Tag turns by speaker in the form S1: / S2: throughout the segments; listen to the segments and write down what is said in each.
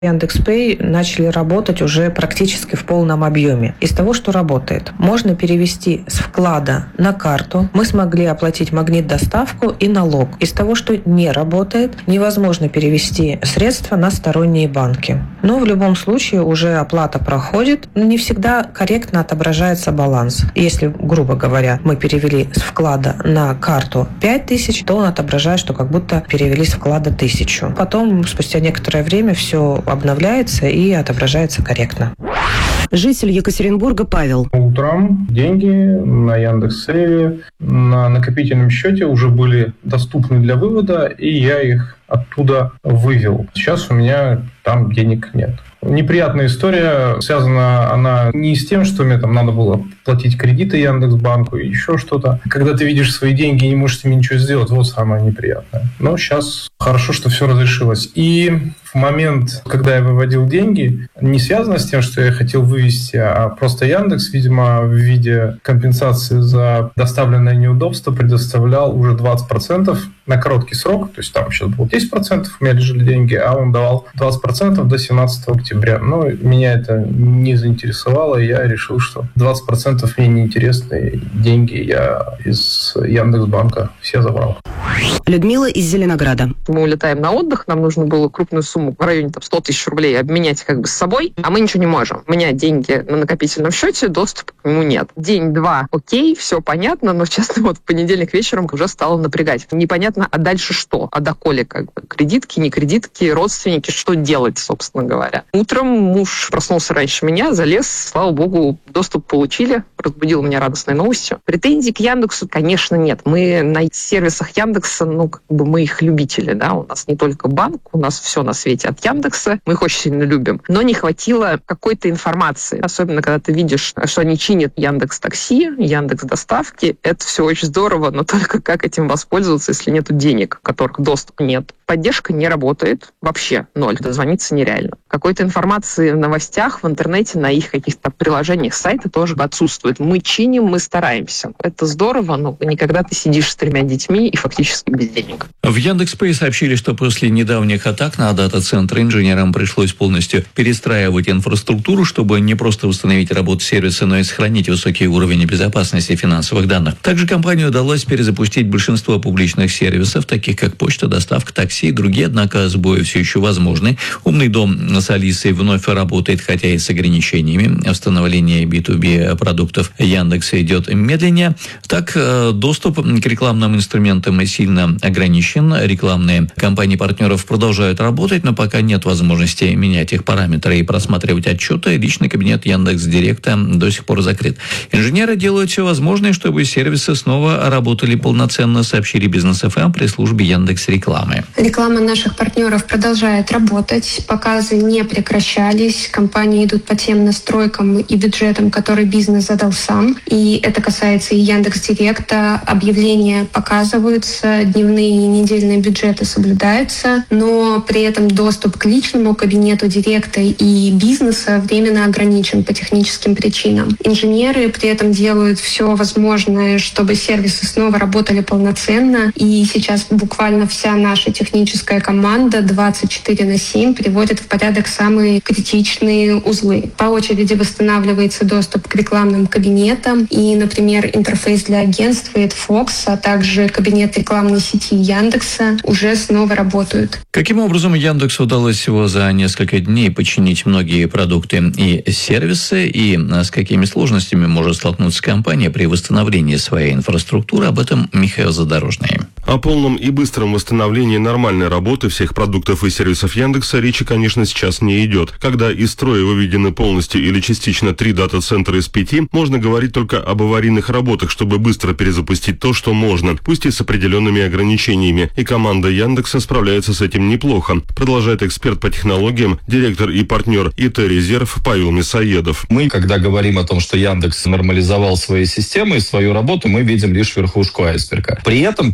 S1: Яндекс.Пэй начали работать уже практически в полном объеме. Из того, что работает, можно перевести с вклада на карту. Мы смогли оплатить магнит-доставку и налог. Из того, что не работает, невозможно перевести средства на сторонние банки. Но в любом случае уже оплата проходит. Не всегда корректно отображается баланс. Если, грубо говоря, мы перевели с вклада на карту 5000, то он отображает, что как будто перевели с вклада 1000. Потом, спустя некоторое время, все обновляется и отображается корректно.
S2: Житель Екатеринбурга Павел.
S3: Утром деньги на Яндекс.Сейве на накопительном счете уже были доступны для вывода, и я их оттуда вывел. Сейчас у меня там денег нет. Неприятная история, связана она не с тем, что мне там надо было платить кредиты Яндекс.Банку и еще что-то. Когда ты видишь свои деньги и не можешь с ними ничего сделать, вот самое неприятное. Но сейчас хорошо, что все разрешилось. И в момент, когда я выводил деньги, не связано с тем, что я хотел вывести, а просто Яндекс, видимо, в виде компенсации за доставленное неудобство предоставлял уже 20% на короткий срок. То есть там сейчас было 10%, у меня лежали деньги, а он давал 20% до 17 октября. Но меня это не заинтересовало, и я решил, что 20% мне неинтересны, деньги я из Яндекс.Банка все забрал.
S2: Людмила из Зеленограда.
S4: Мы улетаем на отдых, нам нужно было крупную сумму в районе 100 тысяч рублей обменять как бы с собой, а мы ничего не можем. У меня деньги на накопительном счете, доступа к нему нет. День-два, окей, все понятно, но, честно, вот в понедельник вечером уже стало напрягать. Непонятно, а дальше что? А доколе как бы кредитки, не кредитки, родственники, что делать, собственно говоря. Утром муж проснулся раньше меня, залез, слава богу, доступ получили, разбудил меня радостной новостью. Претензий к Яндексу, конечно, нет. Мы на сервисах Яндекса, мы их любители, да, у нас не только банк, у нас все на свете от Яндекса, мы их очень сильно любим. Но не хватило какой-то информации, особенно когда ты видишь, что они чинят Яндекс.Такси, Яндекс.Доставки, это все очень здорово, но только как этим воспользоваться, если нету денег, которых доступа нет. Поддержка не работает, вообще ноль, дозвониться нереально. Какой-то информации в новостях, в интернете, на их каких-то приложениях сайта тоже отсутствует. Мы чиним, мы стараемся. Это здорово, но никогда ты сидишь с 3 детьми и фактически без денег.
S5: В Яндекс.Пэй сообщили, что после недавних атак на дата-центры инженерам пришлось полностью перестраивать инфраструктуру, чтобы не просто восстановить работу сервиса, но и сохранить высокий уровень безопасности финансовых данных. Также компании удалось перезапустить большинство публичных сервисов, таких как почта, доставка, такси и другие, однако сбои все еще возможны. Умный дом с Алисой вновь работает, хотя и с ограничениями. Восстановление B2B продуктов Яндекса идет медленнее. Так, доступ к рекламным инструментам сильно ограничен. Рекламные кампании партнеров продолжают работать, но пока нет возможности менять их параметры и просматривать отчеты. Личный кабинет Яндекс.Директа до сих пор закрыт. Инженеры делают все возможное, чтобы сервисы снова работали полноценно, сообщили Бизнес.ФМ при службе Яндекс.Рекламы.
S6: Реклама наших партнеров продолжает работать. Показы не прекращались. Компании идут по тем настройкам и бюджетам, которые бизнес задал сам. И это касается и Яндекс.Директа. Объявления показываются, дневные и недельные бюджеты соблюдаются, но при этом доступ к личному кабинету Директа и бизнеса временно ограничен по техническим причинам. Инженеры при этом делают все возможное, чтобы сервисы снова работали полноценно. И сейчас буквально вся наша техническая команда 24/7 приводит в порядок самые критичные узлы. По очереди восстанавливается доступ к рекламным кабинетам. И, например, интерфейс для агентства Fox, а также кабинет рекламной сети Яндекса уже снова работают.
S5: Каким образом Яндексу удалось всего за несколько дней починить многие продукты и сервисы, и с какими сложностями может столкнуться компания при восстановлении своей инфраструктуры? Об этом Михаил Задорожный.
S7: О полном и быстром восстановлении нормальной работы всех продуктов и сервисов Яндекса речи, конечно, сейчас не идет. Когда из строя выведены полностью или частично 3 дата-центра из 5, можно говорить только об аварийных работах, чтобы быстро перезапустить то, что можно, пусть и с определенными ограничениями. И команда Яндекса справляется с этим неплохо, продолжает эксперт по технологиям, директор и партнер ИТ-резерв Павел Мясоедов.
S8: Мы, когда говорим о том, что Яндекс нормализовал свои системы и свою работу, мы видим лишь верхушку айсберга. При этом, конечно,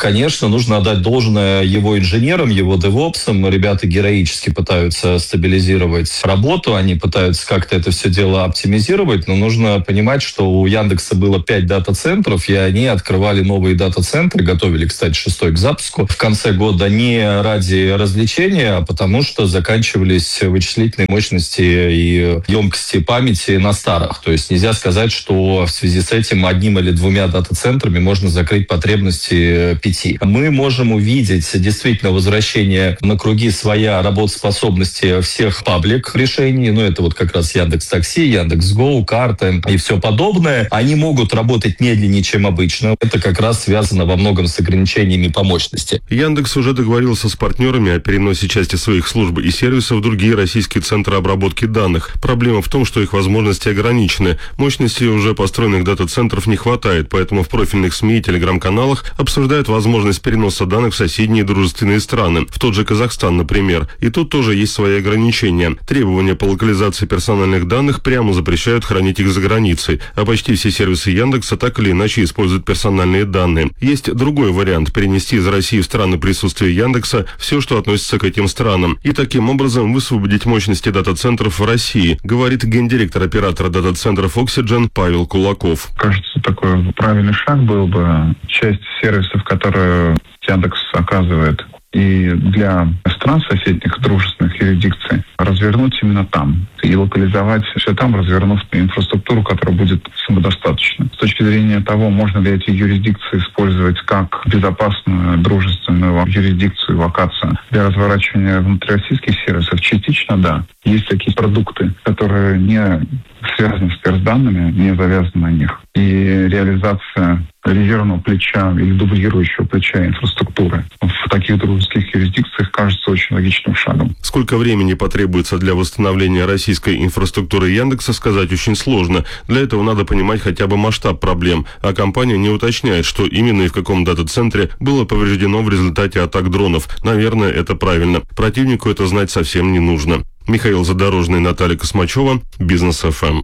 S8: конечно, нужно отдать должное его инженерам, его девопсам. Ребята героически пытаются стабилизировать работу, они пытаются как-то это все дело оптимизировать, но нужно понимать, что у Яндекса было 5 дата-центров, и они открывали новые дата-центры, готовили, кстати, 6-й к запуску в конце года не ради развлечения, а потому что заканчивались вычислительные мощности и емкости памяти на старых. То есть нельзя сказать, что в связи с этим 1 или 2 дата-центрами можно закрыть потребности 5. Мы можем увидеть действительно возвращение на круги своя работоспособности всех паблик решений. Это вот как раз Яндекс.Такси, Яндекс.Го, карты и все подобное. Они могут работать медленнее, чем обычно. Это как раз связано во многом с ограничениями по мощности.
S7: Яндекс уже договорился с партнерами о переносе части своих служб и сервисов в другие российские центры обработки данных. Проблема в том, что их возможности ограничены. Мощности уже построенных дата-центров не хватает, поэтому в профильных СМИ и телеграм-каналах обсуждают возможность переноса данных в соседние дружественные страны, в тот же Казахстан, например. И тут тоже есть свои ограничения. Требования по локализации персональных данных прямо запрещают хранить их за границей, а почти все сервисы Яндекса так или иначе используют персональные данные. Есть другой вариант – перенести из России в страны присутствия Яндекса все, что относится к этим странам, и таким образом высвободить мощности дата-центров в России, говорит гендиректор оператора дата-центров Oxygen Павел Кулаков.
S9: Кажется, такой правильный шаг был бы часть сервисов, которые Яндекс оказывает, и для стран соседних дружественных юрисдикций развернуть именно там и локализовать все там, развернув инфраструктуру, которая будет самодостаточной. С точки зрения того, можно ли эти юрисдикции использовать как безопасную, дружественную юрисдикцию, локацию для разворачивания внутрироссийских сервисов, частично да. Есть такие продукты, которые не связаны с персданными, не завязаны на них. И реализация резервного плеча или дублирующего плеча инфраструктуры в таких дружеских юрисдикциях кажется очень логичным шагом.
S7: Сколько времени потребуется для восстановления российской инфраструктуры Яндекса, сказать очень сложно. Для этого надо понимать хотя бы масштаб проблем, а компания не уточняет, что именно и в каком дата-центре было повреждено в результате атак дронов. Наверное, это правильно. Противнику это знать совсем не нужно. Михаил Задорожный, Наталья Космачева, Бизнес ФМ.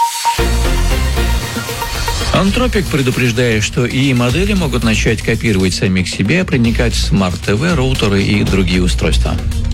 S5: Антропик предупреждает, что ИИ-модели могут начать копировать самих себя, проникать в смарт-ТВ, роутеры и другие устройства.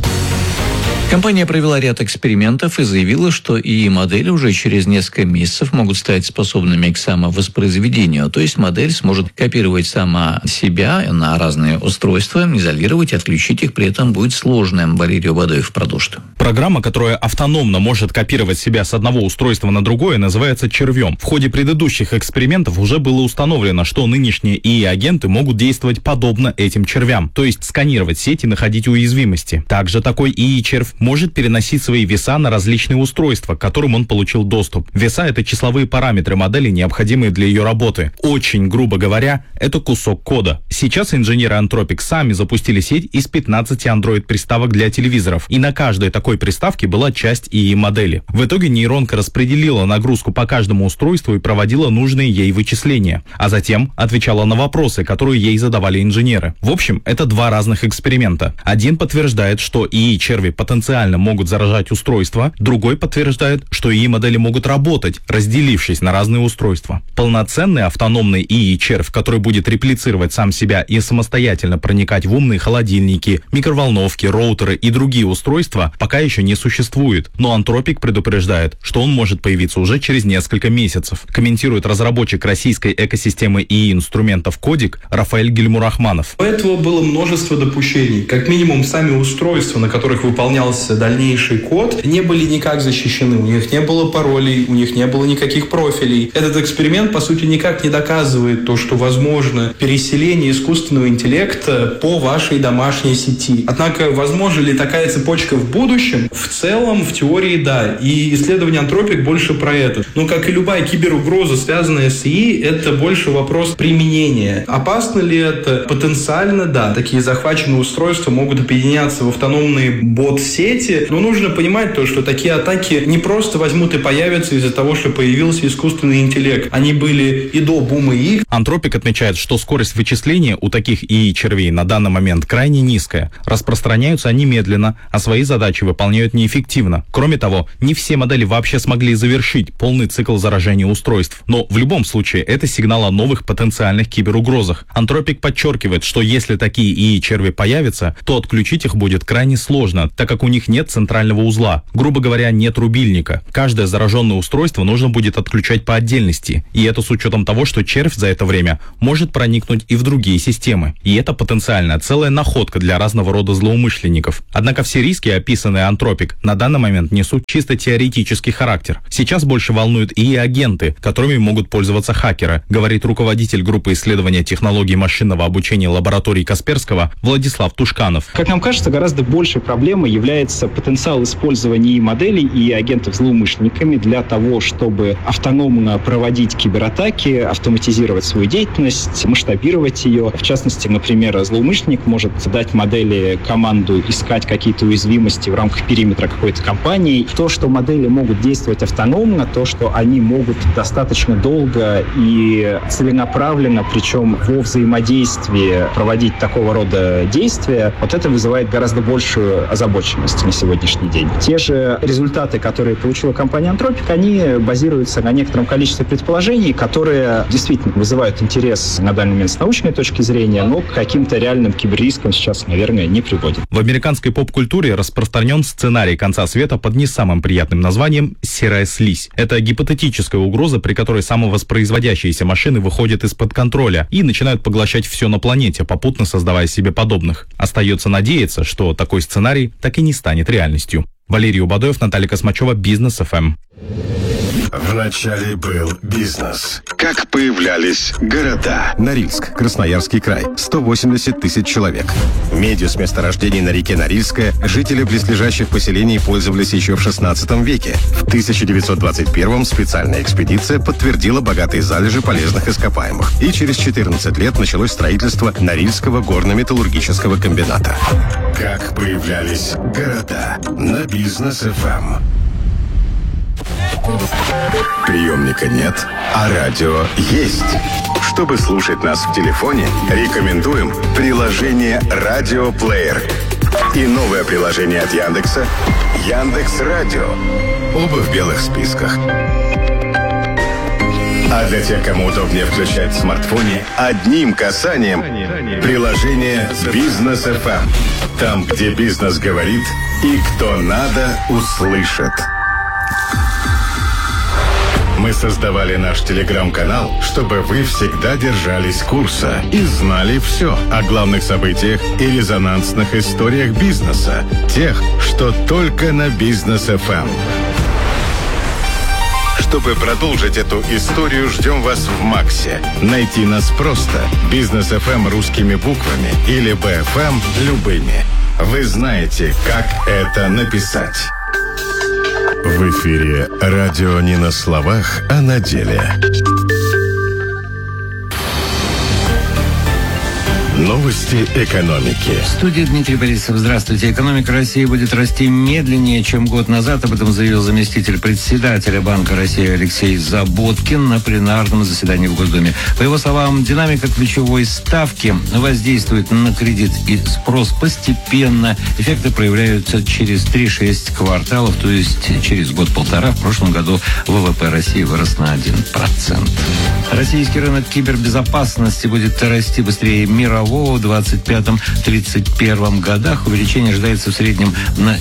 S5: Компания провела ряд экспериментов и заявила, что ИИ-модели уже через несколько месяцев могут стать способными к самовоспроизведению. То есть модель сможет копировать сама себя на разные устройства, изолировать и отключить их, при этом будет сложным. Валерий Бадоев продолжит.
S10: Программа, которая автономно может копировать себя с одного устройства на другое, называется червем. В ходе предыдущих экспериментов уже было установлено, что нынешние ИИ-агенты могут действовать подобно этим червям, то есть сканировать сеть и находить уязвимости. Также такой ИИ-червь может переносить свои веса на различные устройства, к которым он получил доступ. Веса — это числовые параметры модели, необходимые для ее работы. Очень грубо говоря, это кусок кода. Сейчас инженеры Anthropic сами запустили сеть из 15 Android-приставок для телевизоров, и на каждой такой приставке была часть ИИ-модели. В итоге нейронка распределила нагрузку по каждому устройству и проводила нужные ей вычисления, а затем отвечала на вопросы, которые ей задавали инженеры. В общем, это два разных эксперимента. Один подтверждает, что ИИ-черви потенциально могут заражать устройства, другой подтверждает, что ИИ-модели могут работать, разделившись на разные устройства. Полноценный автономный ИИ-червь, который будет реплицировать сам себя и самостоятельно проникать в умные холодильники, микроволновки, роутеры и другие устройства, пока еще не существует. Но Anthropic предупреждает, что он может появиться уже через несколько месяцев. Комментирует разработчик российской экосистемы ИИ-инструментов Кодик Рафаэль Гельмурахманов.
S11: У этого было множество допущений. Как минимум, сами устройства, на которых выполнялся дальнейший код, не были никак защищены. У них не было паролей, у них не было никаких профилей. Этот эксперимент, по сути, никак не доказывает то, что возможно переселение искусственного интеллекта по вашей домашней сети. Однако, возможно ли такая цепочка в будущем? В целом, в теории, да. И исследование Anthropic больше про это. Но, как и любая киберугроза, связанная с ИИ, это больше вопрос применения. Опасно ли это? Потенциально, да. Такие захваченные устройства могут объединяться в автономные бот-сети, но нужно понимать то, что такие атаки не просто возьмут и появятся из-за того, что появился искусственный интеллект. Они были и до бума ИИ.
S10: Anthropic отмечает, что скорость вычисления у таких ИИ-червей на данный момент крайне низкая. Распространяются они медленно, а свои задачи выполняют выполняют неэффективно. Кроме того, не все модели вообще смогли завершить полный цикл заражения устройств. Но в любом случае это сигнал о новых потенциальных киберугрозах. Anthropic подчеркивает, что если такие ИИ-черви появятся, то отключить их будет крайне сложно, так как у них нет центрального узла. Грубо говоря, нет рубильника. Каждое зараженное устройство нужно будет отключать по отдельности. И это с учетом того, что червь за это время может проникнуть и в другие системы. И это потенциально целая находка для разного рода злоумышленников. Однако все риски, описанные Anthropic, на данный момент несут чисто теоретический характер. Сейчас больше волнуют ИИ-агенты, которыми могут пользоваться хакеры, говорит руководитель группы исследования технологий машинного обучения лаборатории Касперского Владислав Тушканов.
S12: Как нам кажется, гораздо большей проблемой является потенциал использования моделей и агентов злоумышленниками для того, чтобы автономно проводить кибератаки, автоматизировать свою деятельность, масштабировать ее. В частности, например, злоумышленник может дать модели команду искать какие-то уязвимости в рамках периметра какой-то компании. То, что модели могут действовать автономно, то, что они могут достаточно долго и целенаправленно, причем во взаимодействии проводить такого рода действия, вот это вызывает гораздо большую озабоченность на сегодняшний день. Те же результаты, которые получила компания Anthropic, они базируются на некотором количестве предположений, которые действительно вызывают интерес на данный момент с научной точки зрения, но к каким-то реальным киберрискам сейчас, наверное, не приводит.
S10: В американской поп-культуре распространен сценарий конца света под не самым приятным названием «серая слизь». Это гипотетическая угроза, при которой самовоспроизводящиеся машины выходят из-под контроля и начинают поглощать все на планете, попутно создавая себе подобных. Остается надеяться, что такой сценарий так и не станет реальностью. Валерий Убадоев, Наталья Космачева, Бизнес ФМ.
S13: Вначале был бизнес. Как появлялись города. Норильск, Красноярский край, 180 тысяч человек. Медью с месторождений на реке Норильская жители близлежащих поселений пользовались еще в 16 веке. В 1921-м специальная экспедиция подтвердила богатые залежи полезных ископаемых. И через 14 лет началось строительство Норильского горно-металлургического комбината. Как появлялись города. На Бизнес ФМ. Приемника нет, а радио есть. Чтобы слушать нас в телефоне, рекомендуем приложение «Радиоплеер» и новое приложение от Яндекса «Яндекс.Радио». Оба в белых списках. А для тех, кому удобнее включать в смартфоне, одним касанием приложение «Бизнес ФМ». Там, где бизнес говорит и кто надо, услышит. Мы создавали наш телеграм-канал, чтобы вы всегда держались курса и знали все о главных событиях и резонансных историях бизнеса. Тех, что только на Бизнес ФМ. Чтобы продолжить эту историю, ждем вас в Максе. Найти нас просто. Бизнес ФМ русскими буквами или БФМ любыми. Вы знаете, как это написать. В эфире радио не на словах, а на деле. Новости экономики.
S14: В студии Дмитрий Борисов. Здравствуйте. Экономика России будет расти медленнее, чем год назад. Об этом заявил заместитель председателя Банка России Алексей Заботкин на пленарном заседании в Госдуме. По его словам, динамика ключевой ставки воздействует на кредит и спрос постепенно. Эффекты проявляются через 3-6 кварталов, то есть через год-полтора. В прошлом году ВВП России вырос на 1%. Российский рынок кибербезопасности будет расти быстрее мирового в 2025-2031 годах. Увеличение ожидается в среднем на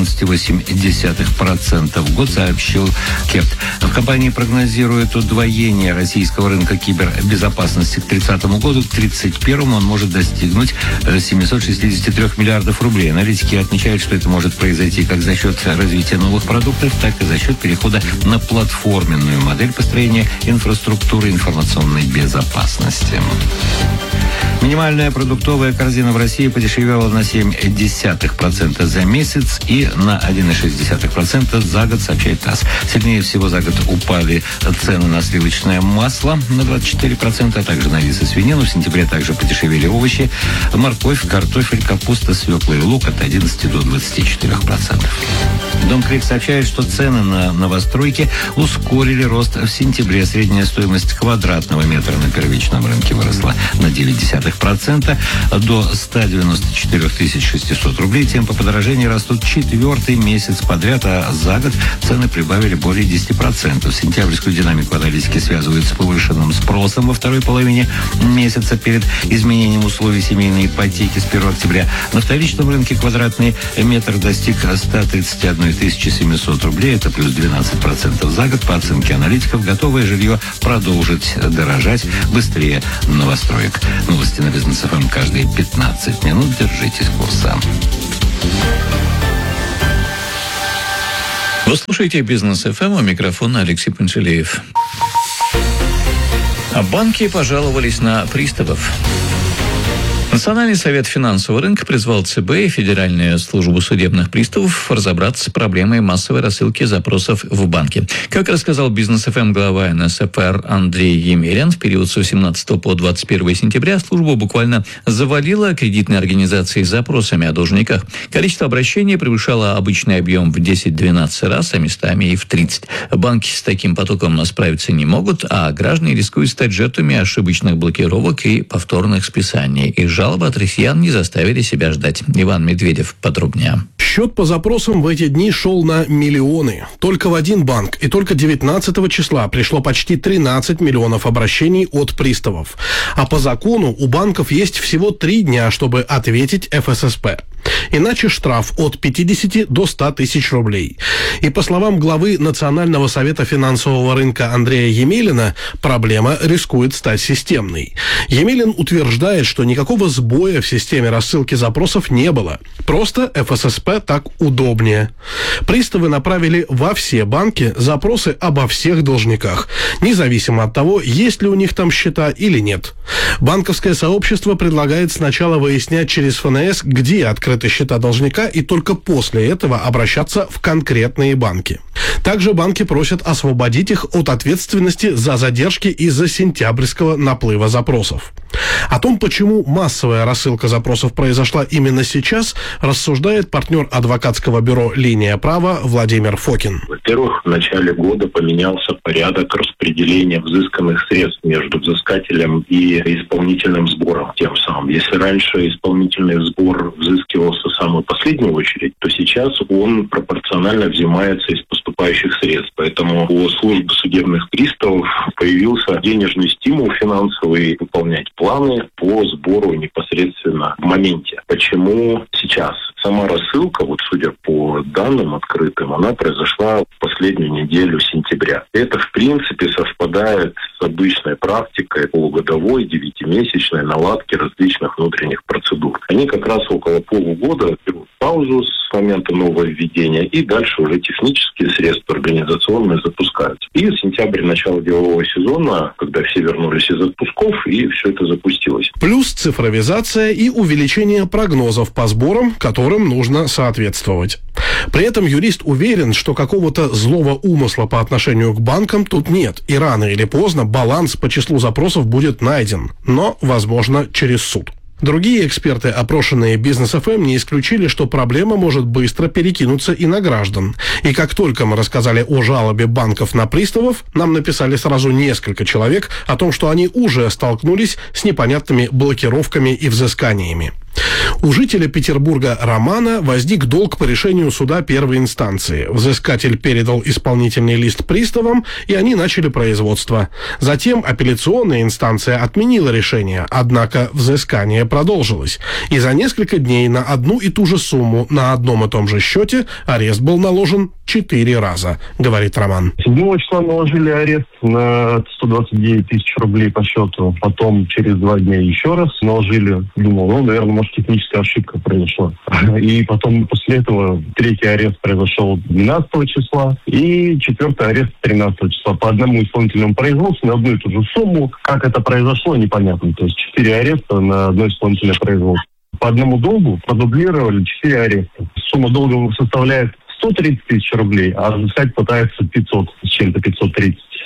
S14: 14,8% в год, сообщил КЕПТ. В компании прогнозируют удвоение российского рынка кибербезопасности к 30 году. К 31 он может достигнуть 763 миллиардов рублей. Аналитики отмечают, что это может произойти как за счет развития новых продуктов, так и за счет перехода на платформенную модель построения инфраструктуры информационной безопасности. Минимальная продуктовая корзина в России подешевела на 0,7% за месяц и на 1,6% за год, сообщает ТАСС. Сильнее всего за год упали цены на сливочное масло на 24%, а также на рис и свинину. В сентябре также подешевели овощи, морковь, картофель, капуста, свекла и лук от 11 до 24%. Дом Крик сообщает, что цены на новостройки ускорили рост в сентябре. Средняя стоимость квадратного метра на первичном рынке выросла на 0,9%. 0,2% до 194 600 рублей. Темпы подорожания растут 4-й месяц подряд, а за год цены прибавили более 10%. Сентябрьскую динамику аналитики связывают с повышенным спросом во второй половине месяца перед изменением условий семейной ипотеки с 1 октября. На вторичном рынке квадратный метр достиг 131 700 рублей. Это плюс 12% за год. По оценке аналитиков, готовое жилье продолжит дорожать быстрее новостроек. Новости на Бизнес ФМ каждые 15 минут. Держитесь курса.
S5: Вы слушаете Бизнес ФМ, у микрофона Алексей Панчелеев. Банки пожаловались на приставов. Национальный совет финансового рынка призвал ЦБ и Федеральную службу судебных приставов разобраться с проблемой массовой рассылки запросов в банки. Как рассказал Бизнес ФМ глава НСФР Андрей Емелин, в период с 18 по 21 сентября служба буквально завалила кредитные организации запросами о должниках. Количество обращений превышало обычный объем в 10-12 раз, а местами и в 30. Банки с таким потоком справиться не могут, а граждане рискуют стать жертвами ошибочных блокировок и повторных списаний. И жалобы от россиян не заставили себя ждать. Иван Медведев подробнее.
S15: Счет по запросам в эти дни шел на миллионы. Только в один банк и только 19 числа пришло почти 13 миллионов обращений от приставов. А по закону у банков есть всего 3 дня, чтобы ответить ФССП. Иначе штраф от 50 до 100 тысяч рублей. И по словам главы Национального совета финансового рынка Андрея Емелина, проблема рискует стать системной. Емелин утверждает, что никакого сбоя в системе рассылки запросов не было. Просто ФССП так удобнее. Приставы направили во все банки запросы обо всех должниках, независимо от того, есть ли у них там счета или нет. Банковское сообщество предлагает сначала выяснять через ФНС, где открыты счета должника, и только после этого обращаться в конкретные банки. Также банки просят освободить их от ответственности за задержки из-за сентябрьского наплыва запросов. О том, почему массовая рассылка запросов произошла именно сейчас, рассуждает партнер адвокатского бюро «Линия права» Владимир Фокин.
S16: Во-первых, в начале года поменялся порядок распределения взысканных средств между взыскателем и исполнительным сбором. Тем самым, если раньше исполнительный сбор взыскивался в самую последнюю очередь, то сейчас он пропорционально взимается из поступающих средств. Поэтому у службы судебных приставов появился денежный стимул финансовый выполнять планы по сбору непосредственно в моменте. Почему сейчас? Сама рассылка, вот судя по данным открытым, она произошла в последнюю неделю сентября. Это, в принципе, совпадает с обычной практикой полугодовой, 9-месячной наладки различных внутренних процедур. Они как раз около полугода берут паузу с момента нововведения, и дальше уже технические средства организационные запускаются. И сентябрь, начало делового сезона, когда все вернулись из отпусков, и все это запустилось.
S15: Плюс цифровизация и увеличение прогнозов по сборам, которым нужно соответствовать. При этом юрист уверен, что какого-то злого умысла по отношению к банкам тут нет, и рано или поздно баланс по числу запросов будет найден, но, возможно, через суд. Другие эксперты, опрошенные Бизнес ФМ, не исключили, что проблема может быстро перекинуться и на граждан. И как только мы рассказали о жалобе банков на приставов, нам написали сразу несколько человек о том, что они уже столкнулись с непонятными блокировками и взысканиями. У жителя Петербурга Романа возник долг по решению суда первой инстанции. Взыскатель передал исполнительный лист приставам, и они начали производство. Затем апелляционная инстанция отменила решение, однако взыскание продолжилось. И за несколько дней на одну и ту же сумму на одном и том же счете арест был наложен 4 раза, говорит Роман.
S17: 7 числа наложили арест на 129 тысяч рублей по счету. Потом через 2 дня еще раз наложили. Думал, наверное, может, техническая ошибка произошла. И потом после этого 3-й арест произошел 12 числа и 4-й арест 13 числа. По одному исполнительному производству на одну и ту же сумму. Как это произошло, непонятно. То есть 4 ареста на одно исполнительное производство. По одному долгу продублировали 4 ареста. Сумма долга составляет 130 тысяч рублей, а взыскать пытается 500 с чем-то, 530.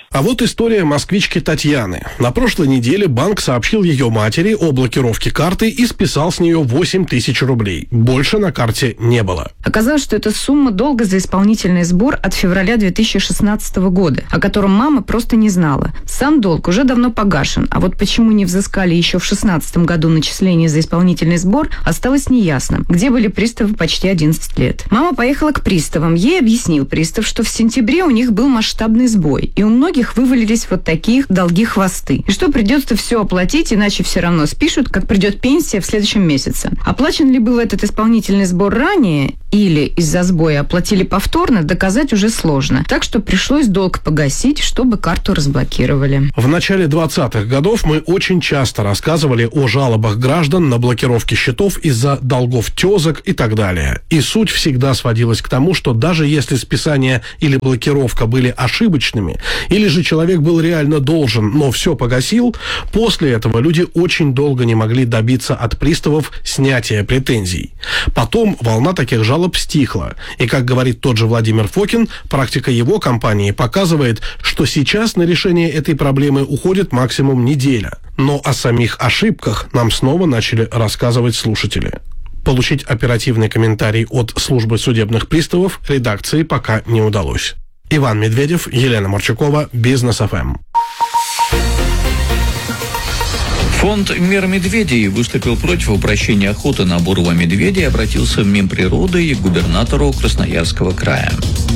S15: А вот история москвички Татьяны. На прошлой неделе банк сообщил ее матери о блокировке карты и списал с нее 8 тысяч рублей. Больше на карте не было.
S18: Оказалось, что это сумма долга за исполнительный сбор от февраля 2016 года, о котором мама просто не знала. Сам долг уже давно погашен, а вот почему не взыскали еще в 2016 году начисление за исполнительный сбор, осталось неясно, где были приставы почти 11 лет. Мама поехала к приставам. Ей объяснил пристав, что в сентябре у них был масштабный сбой, и у многих вывалились вот такие долги-хвосты. И что придется все оплатить, иначе все равно спишут, как придет пенсия в следующем месяце. Оплачен ли был этот исполнительный сбор ранее или из-за сбоя оплатили повторно, доказать уже сложно. Так что пришлось долг погасить, чтобы карту разблокировали.
S15: В начале 20-х годов мы очень часто рассказывали о жалобах граждан на блокировки счетов из-за долгов тезок и так далее. И суть всегда сводилась к тому, что даже если списание или блокировка были ошибочными, или же человек был реально должен, но все погасил, после этого люди очень долго не могли добиться от приставов снятия претензий. Потом волна таких жалоб стихла. И, как говорит тот же Владимир Фокин, практика его компании показывает, что сейчас на решение этой проблемы уходит максимум неделя. Но о самих ошибках нам снова начали рассказывать слушатели. Получить оперативный комментарий от службы судебных приставов редакции пока не удалось. Иван Медведев, Елена Марчукова, Бизнес ФМ.
S5: Фонд «Мир медведей» выступил против упрощения охоты на бурого медведя и обратился в Минприроды и к губернатору Красноярского края.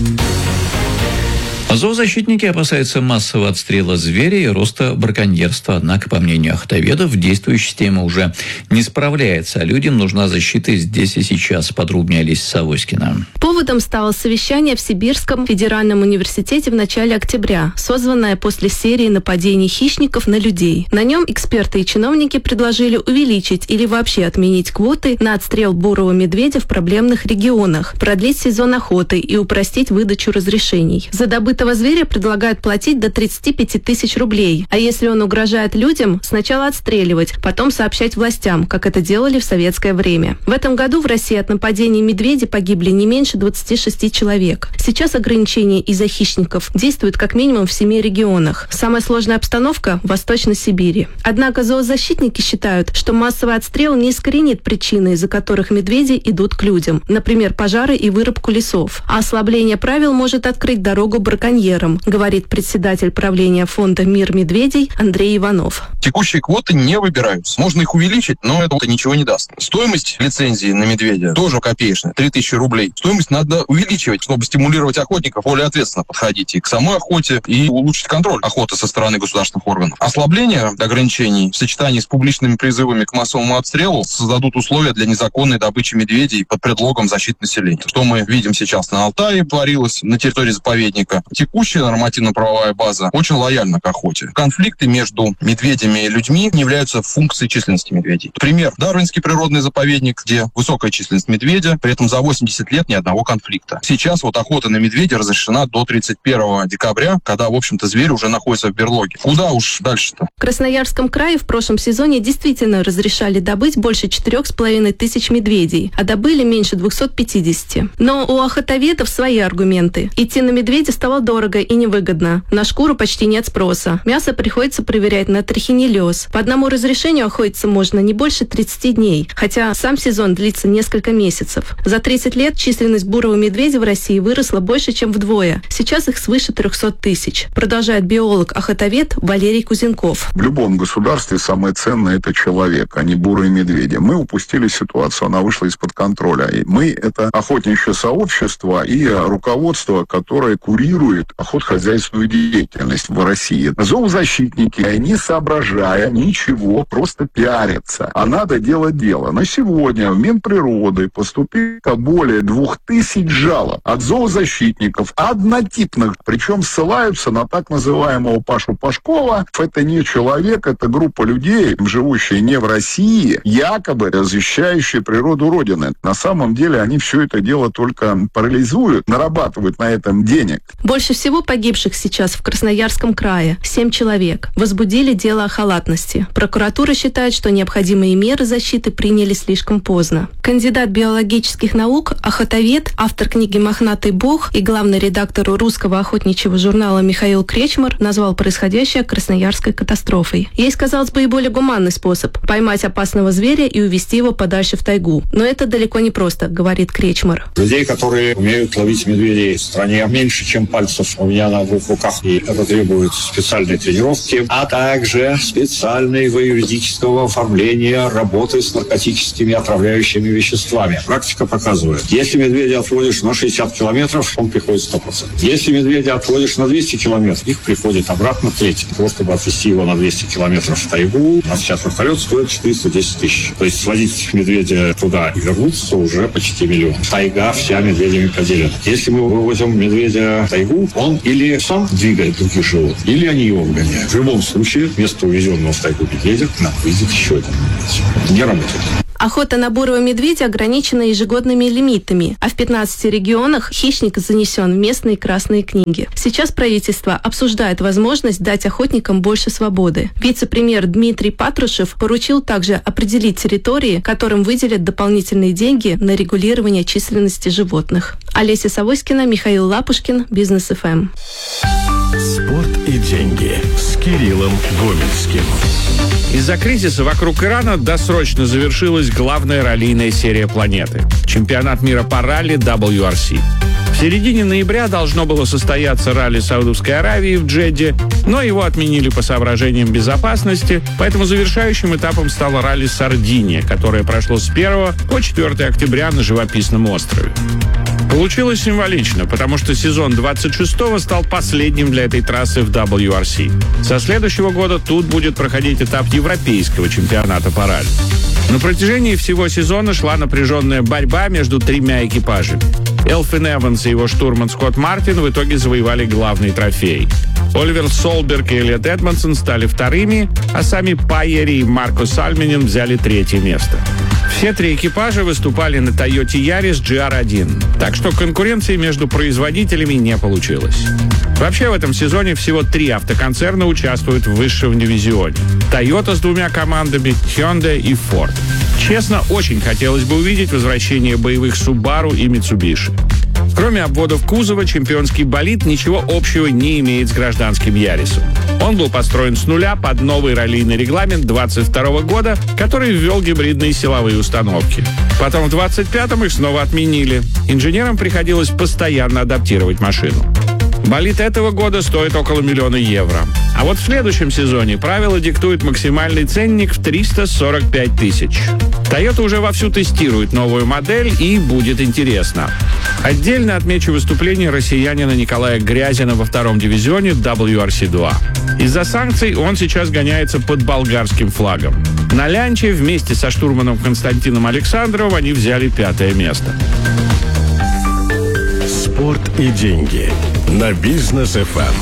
S5: Зоозащитники опасаются массового отстрела зверя и роста браконьерства. Однако, по мнению охотоведов, действующая система уже не справляется, а людям нужна защита здесь и сейчас. Подробнее Олеся Савоськина.
S19: Поводом стало совещание в Сибирском федеральном университете в начале октября, созванное после серии нападений хищников на людей. На нем эксперты и чиновники предложили увеличить или вообще отменить квоты на отстрел бурого медведя в проблемных регионах, продлить сезон охоты и упростить выдачу разрешений. За добытого зверя предлагают платить до 35 тысяч рублей. А если он угрожает людям, сначала отстреливать, потом сообщать властям, как это делали в советское время. В этом году в России от нападений медведей погибли не меньше 26 человек. Сейчас ограничения из-за хищников действуют как минимум в 7 регионах. Самая сложная обстановка в Восточной Сибири. Однако зоозащитники считают, что массовый отстрел не искоренит причины, из-за которых медведи идут к людям. Например, пожары и вырубку лесов. А ослабление правил может открыть дорогу браконьерам, говорит председатель правления фонда «Мир медведей» Андрей Иванов.
S20: Текущие квоты не выбираются. Можно их увеличить, но это ничего не даст. Стоимость лицензии на медведя тоже копеечная, 3000 рублей. Стоимость надо увеличивать, чтобы стимулировать охотников более ответственно подходить и к самой охоте, и улучшить контроль охоты со стороны государственных органов. Ослабление ограничений в сочетании с публичными призывами к массовому отстрелу создадут условия для незаконной добычи медведей под предлогом защиты населения. Что мы видим сейчас на Алтае творилось, на территории заповедника. Текущая нормативно-правовая база очень лояльна к охоте. Конфликты между медведями и людьми не являются функцией численности медведей. Пример. Дарвинский природный заповедник, где высокая численность медведя, при этом за 80 лет ни одного конфликта. Сейчас вот охота на медведя разрешена до 31 декабря, когда, в общем-то, зверь уже находится в берлоге. Куда уж дальше-то?
S19: В Красноярском крае в прошлом сезоне действительно разрешали добыть больше 4500 медведей, а добыли меньше 250. Но у охотоведов свои аргументы. Идти на медведя стало дорого и невыгодно. На шкуру почти нет спроса. Мясо приходится проверять на трихинеллез. По одному разрешению охотиться можно не больше 30 дней, хотя сам сезон длится несколько месяцев. За 30 лет численность бурого медведя в России выросла больше, чем вдвое. Сейчас их свыше 300 тысяч. Продолжает биолог-охотовед Валерий Кузенков.
S21: В любом государстве самое ценное – это человек, а не бурые медведи. Мы упустили ситуацию, она вышла из-под контроля. И мы – это охотничье сообщество и руководство, которое курирует охотхозяйственную деятельность в России. Зоозащитники, не соображая ничего, просто пиарятся. А надо делать дело. На сегодня в Минприроды поступило более 2000 жалоб от зоозащитников, однотипных, причем ссылаются на так называемого Пашу Пашкова. Это не человек, это группа людей, живущие не в России, якобы защищающие природу Родины. На самом деле они все это дело только парализуют, нарабатывают на этом денег.
S19: Больше Больше всего погибших сейчас в Красноярском крае – 7 человек. Возбудили дело о халатности. Прокуратура считает, что необходимые меры защиты приняли слишком поздно. Кандидат биологических наук, охотовед, автор книги «Мохнатый бог» и главный редактор русского охотничьего журнала Михаил Кречмар назвал происходящее красноярской катастрофой. Есть, казалось бы, и более гуманный способ – поймать опасного зверя и увезти его подальше в тайгу. Но это далеко не просто, говорит Кречмар.
S1: Людей, которые умеют ловить медведей в стране, меньше, чем пальцев у меня на двух руках. И это требует специальной тренировки, а также специального юридического оформления работы с наркотическими отравляющими веществами. Практика показывает, если медведя отводишь на 60 километров, он приходит 100%. Если медведя отводишь на 200 километров, их приходит обратно треть. Для того, чтобы отвезти его на 200 километров в тайгу, у нас сейчас вертолет стоит 410 тысяч. То есть сводить медведя туда и вернуться уже почти миллион. Тайга вся медведями поделена. Если мы вывозим медведя в тайгу, он или сам двигает других животных, или они его выгоняют. В любом случае, вместо увезенного в тайгу медведя нам выйдет еще один медведь. Не работает.
S19: Охота на бурого медведя ограничена ежегодными лимитами, а в 15 регионах хищник занесен в местные красные книги. Сейчас правительство обсуждает возможность дать охотникам больше свободы. Вице-премьер Дмитрий Патрушев поручил также определить территории, которым выделят дополнительные деньги на регулирование численности животных. Олеся Савоськина, Михаил Лапушкин, Бизнес ФМ.
S22: Спорт и деньги с Кириллом Гомельским.
S23: Из-за кризиса вокруг Ирана досрочно завершилась главная раллийная серия планеты – чемпионат мира по ралли WRC. В середине ноября должно было состояться ралли Саудовской Аравии в Джедде, но его отменили по соображениям безопасности, поэтому завершающим этапом стало ралли Сардиния, которое прошло с 1 по 4 октября на живописном острове. Получилось символично, потому что сезон 26-го стал последним для этой трассы в WRC. Со следующего года тут будет проходить этап европейского чемпионата по ралли. На протяжении всего сезона шла напряженная борьба между тремя экипажами. Элфин Эванс и его штурман Скотт Мартин в итоге завоевали главный трофей. Оливер Солберг и Элиот Эдмондсон стали вторыми, а сами Пайери и Марко Сальминен взяли третье место. Все три экипажа выступали на Toyota Yaris GR1, так что конкуренции между производителями не получилось. Вообще в этом сезоне всего 3 автоконцерна участвуют в высшем дивизионе. Toyota с 2 командами, Hyundai и Ford. Честно, очень хотелось бы увидеть возвращение боевых Subaru и Mitsubishi. Кроме обводов кузова, чемпионский болид ничего общего не имеет с гражданским Ярисом. Он был построен с нуля под новый раллийный регламент 22 года, который ввел гибридные силовые установки. Потом в 25-м их снова отменили. Инженерам приходилось постоянно адаптировать машину. Болид этого года стоит около 1 миллиона евро. А вот в следующем сезоне правила диктуют максимальный ценник в 345 тысяч. Toyota уже вовсю тестирует новую модель, и будет интересно. Отдельно отмечу выступление россиянина Николая Грязина во 2-м дивизионе WRC-2. Из-за санкций он сейчас гоняется под болгарским флагом. На лянче вместе со штурманом Константином Александровым они взяли 5-е место.
S22: Спорт и деньги на Бизнес ФМ.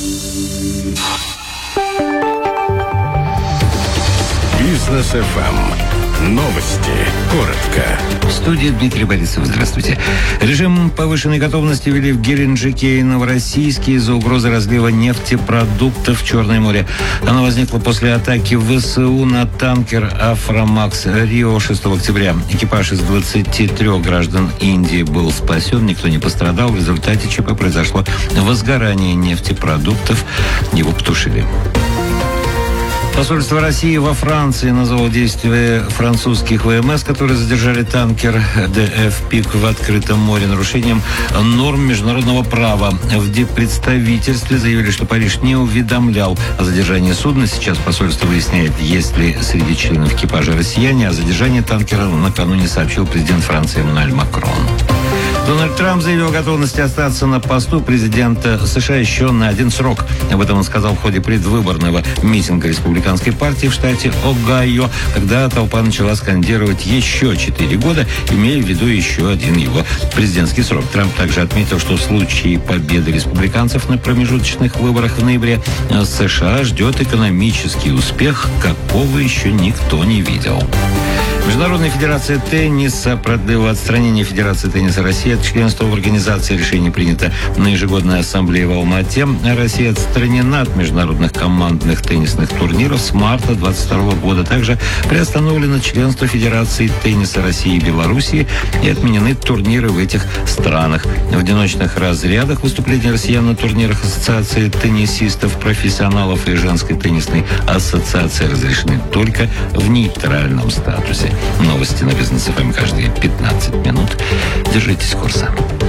S22: Бизнес ФМ. Новости. Коротко.
S14: В студии Дмитрий Борисов. Здравствуйте. Режим повышенной готовности ввели в Геленджике и Новороссийске из-за угрозы разлива нефтепродуктов в Черное море. Она возникла после атаки ВСУ на танкер «Афромакс Рио» 6 октября. Экипаж из 23 граждан Индии был спасен, никто не пострадал. В результате ЧП произошло возгорание нефтепродуктов. Его потушили. Посольство России во Франции назвало действия французских ВМС, которые задержали танкер ДФ «Пик» в открытом море, нарушением норм международного права. В диппредставительстве заявили, что Париж не уведомлял о задержании судна. Сейчас посольство выясняет, есть ли среди членов экипажа россияне. О задержании танкера накануне сообщил президент Франции Эммануэль Макрон. Дональд Трамп заявил о готовности остаться на посту президента США еще на 1 срок. Об этом он сказал в ходе предвыборного митинга республиканской партии в штате Огайо, когда толпа начала скандировать еще 4 года, имея в виду еще один его президентский срок. Трамп также отметил, что в случае победы республиканцев на промежуточных выборах в ноябре США ждет экономический успех, какого еще никто не видел. Международная федерация тенниса продлила отстранение Федерации тенниса России от членства в организации. Решение принято на ежегодной ассамблее в Алма-Ате. Россия отстранена от международных командных теннисных турниров с марта 2022 года. Также приостановлено членство Федерации тенниса России и Белоруссии и отменены турниры в этих странах. В одиночных разрядах выступления россиян на турнирах Ассоциации теннисистов, профессионалов и Женской теннисной ассоциации разрешены только в нейтральном статусе. Новости на Бизнес ФМ каждые 15 минут. Держитесь курса.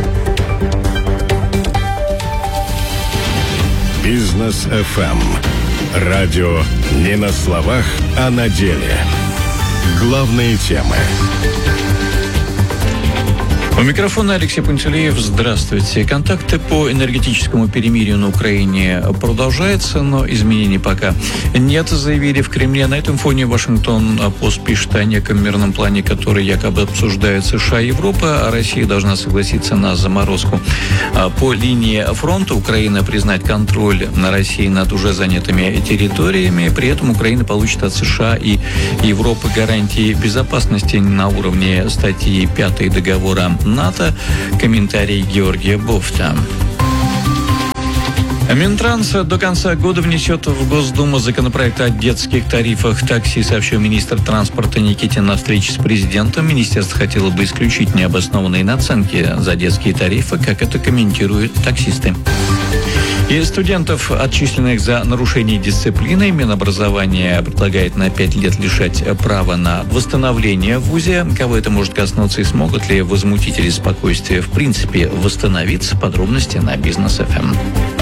S22: Бизнес ФМ. Радио не на словах, а на деле. Главные темы.
S5: У микрофона Алексей Пантелеев. Здравствуйте. Контакты по энергетическому перемирию на Украине продолжаются, но изменений пока нет, заявили в Кремле. На этом фоне Вашингтон-Пост пишет о неком мирном плане, который якобы обсуждают США и Европа, а Россия должна согласиться на заморозку. По линии фронта Украина признать контроль на России над уже занятыми территориями. При этом Украина получит от США и Европы гарантии безопасности на уровне статьи 5 договора НАТО. Комментарий Георгия Бофта. Минтранс до конца года внесет в Госдуму законопроект о детских тарифах такси, сообщил министр транспорта Никитин на встрече с президентом. Министерство хотело бы исключить необоснованные наценки за детские тарифы, как это комментируют таксисты. И студентов, отчисленных за нарушение дисциплины, Минобразование предлагает на 5 лет лишать права на восстановление в ВУЗе. Кого это может коснуться и смогут ли возмутители спокойствия в принципе восстановиться? Подробности на Бизнес ФМ.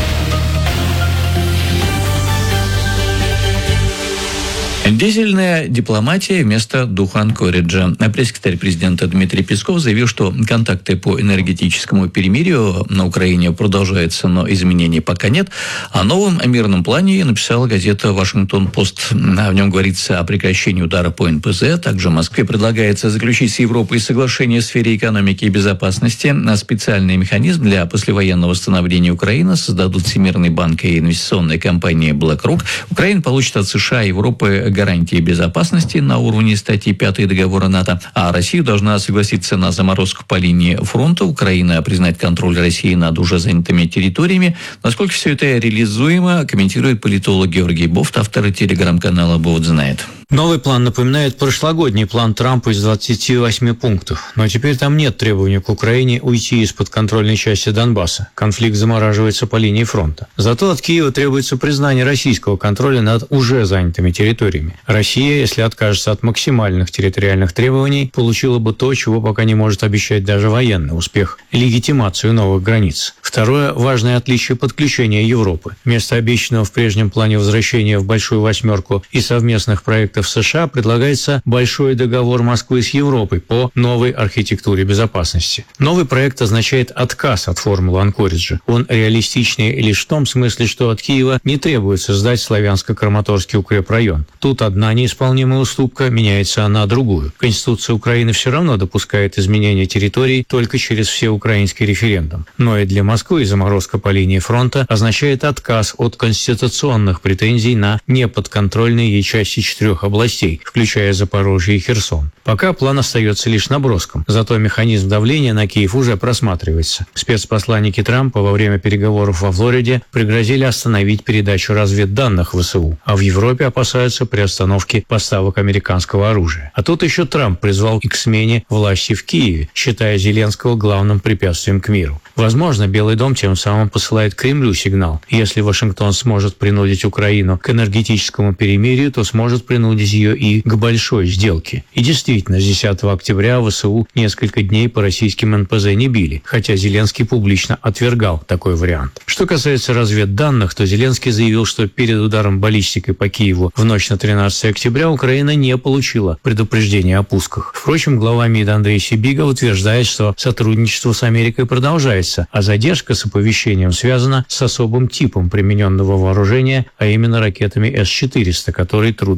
S5: Дизельная дипломатия вместо духа Анкориджа. Пресс-секретарь президента Дмитрий Песков заявил, что контакты по энергетическому перемирию на Украине продолжаются, но изменений пока нет. О новом мирном плане написала газета «Вашингтон-Пост». В нем говорится о прекращении удара по НПЗ. Также Москве предлагается заключить с Европой соглашение в сфере экономики и безопасности. Специальный механизм для послевоенного восстановления Украины создадут Всемирный банк и инвестиционная компания BlackRock. Украина получит от США и Европы гарантии безопасности на уровне статьи 5 договора НАТО, а Россия должна согласиться на заморозку по линии фронта. Украина признать контроль России над уже занятыми территориями. Насколько все это реализуемо, комментирует политолог Георгий Бофт, автор телеграм-канала «Бовт знает».
S2: Новый план напоминает прошлогодний план Трампа из 28 пунктов. Но теперь там нет требования к Украине уйти из подконтрольной части Донбасса. Конфликт замораживается по линии фронта. Зато от Киева требуется признание российского контроля над уже занятыми территориями. Россия, если откажется от максимальных территориальных требований, получила бы то, чего пока не может обещать даже военный успех – легитимацию новых границ. Второе – важное отличие подключения Европы. Вместо обещанного в прежнем плане возвращения в Большую Восьмерку и совместных проектов в США предлагается большой договор Москвы с Европой по новой архитектуре безопасности. Новый проект означает отказ от формулы Анкориджа. Он реалистичнее лишь в том смысле, что от Киева не требуется сдать Славянско-Краматорский укрепрайон. Тут одна неисполнимая уступка меняется на другую. Конституция Украины все равно допускает изменение территорий только через всеукраинский референдум. Но и для Москвы заморозка по линии фронта означает отказ от конституционных претензий на неподконтрольные ей части 4 областей, включая Запорожье и Херсон. Пока план остается лишь наброском, зато механизм давления на Киев уже просматривается. Спецпосланники Трампа во время переговоров во Флориде пригрозили остановить передачу разведданных ВСУ, а в Европе опасаются приостановки поставок американского оружия. А тут еще Трамп призвал и к смене власти в Киеве, считая Зеленского главным препятствием к миру. Возможно, Белый дом тем самым посылает Кремлю сигнал. Если Вашингтон сможет принудить Украину к энергетическому перемирию, то сможет принудить ее и к большой сделке. И действительно, с 10 октября ВСУ несколько дней по российским НПЗ не били, хотя Зеленский публично отвергал такой вариант. Что касается разведданных, то Зеленский заявил, что перед ударом баллистикой по Киеву в ночь на 13 октября Украина не получила предупреждения о пусках. Впрочем, глава МИД Андрей Сибига утверждает, что сотрудничество с Америкой продолжается, а задержка с оповещением связана с особым типом примененного вооружения, а именно ракетами С-400, которые трудно отследить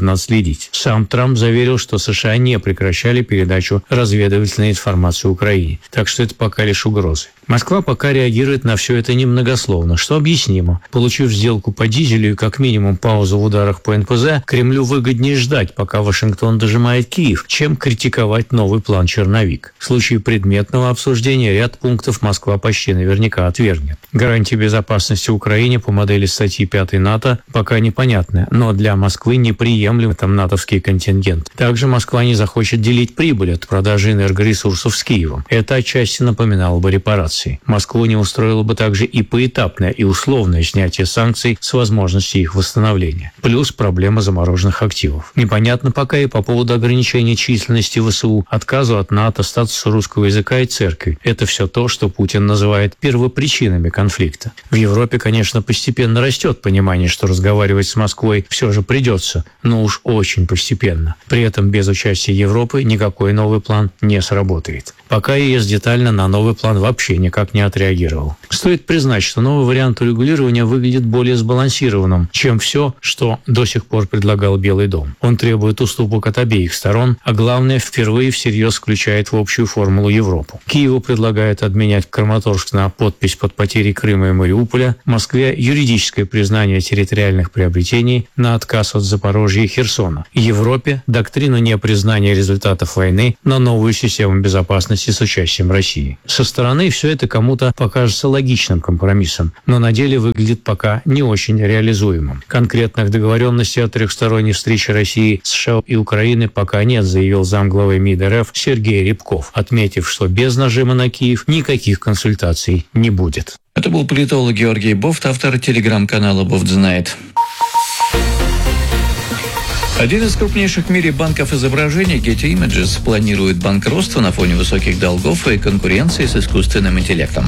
S2: победить. Сам Трамп заверил, что США не прекращали передачу разведывательной информации Украине, так что это пока лишь угрозы. Москва пока реагирует на все это немногословно, что объяснимо. Получив сделку по дизелю и как минимум паузу в ударах по НПЗ, Кремлю выгоднее ждать, пока Вашингтон дожимает Киев, чем критиковать новый план «Черновик». В случае предметного обсуждения ряд пунктов Москва почти наверняка отвергнет. Гарантии безопасности Украине по модели статьи 5 НАТО пока непонятны, но для Москвы неприемлем там натовский контингент. Также Москва не захочет делить прибыль от продажи энергоресурсов с Киевом. Это отчасти напоминало бы репарации. Москву не устроило бы также и поэтапное и условное снятие санкций с возможностью их восстановления. Плюс проблема замороженных активов. Непонятно пока и по поводу ограничения численности ВСУ, отказу от НАТО, статуса русского языка и церкви. Это все то, что Путин называет первопричинами конфликта. В Европе, конечно, постепенно растет понимание, что разговаривать с Москвой все же придется, но уж очень постепенно. При этом без участия Европы никакой новый план не сработает. Пока ЕС детально на новый план вообще никак не отреагировал. Стоит признать, что новый вариант урегулирования выглядит более сбалансированным, чем все, что до сих пор предлагал Белый дом. Он требует уступок от обеих сторон, а главное, впервые всерьез включает в общую формулу Европу. Киеву предлагают обменять Краматорск на подпись под потерей Крыма и Мариуполя, Москве юридическое признание территориальных приобретений на отказ от Запорожья и Херсона. Европе доктрину непризнания результатов войны на новую систему безопасности с участием России. Со стороны все это кому-то покажется логичным компромиссом, но на деле выглядит пока не очень реализуемым. Конкретных договоренностей о трехсторонней встрече России, США и Украины пока нет, заявил замглавы МИД РФ Сергей Рябков, отметив, что без нажима на Киев никаких консультаций не будет.
S5: Это был политолог Георгий Бофт, автор телеграм-канала «Бофт знает». Один из крупнейших в мире банков изображений, Getty Images, планирует банкротство на фоне высоких долгов и конкуренции с искусственным интеллектом.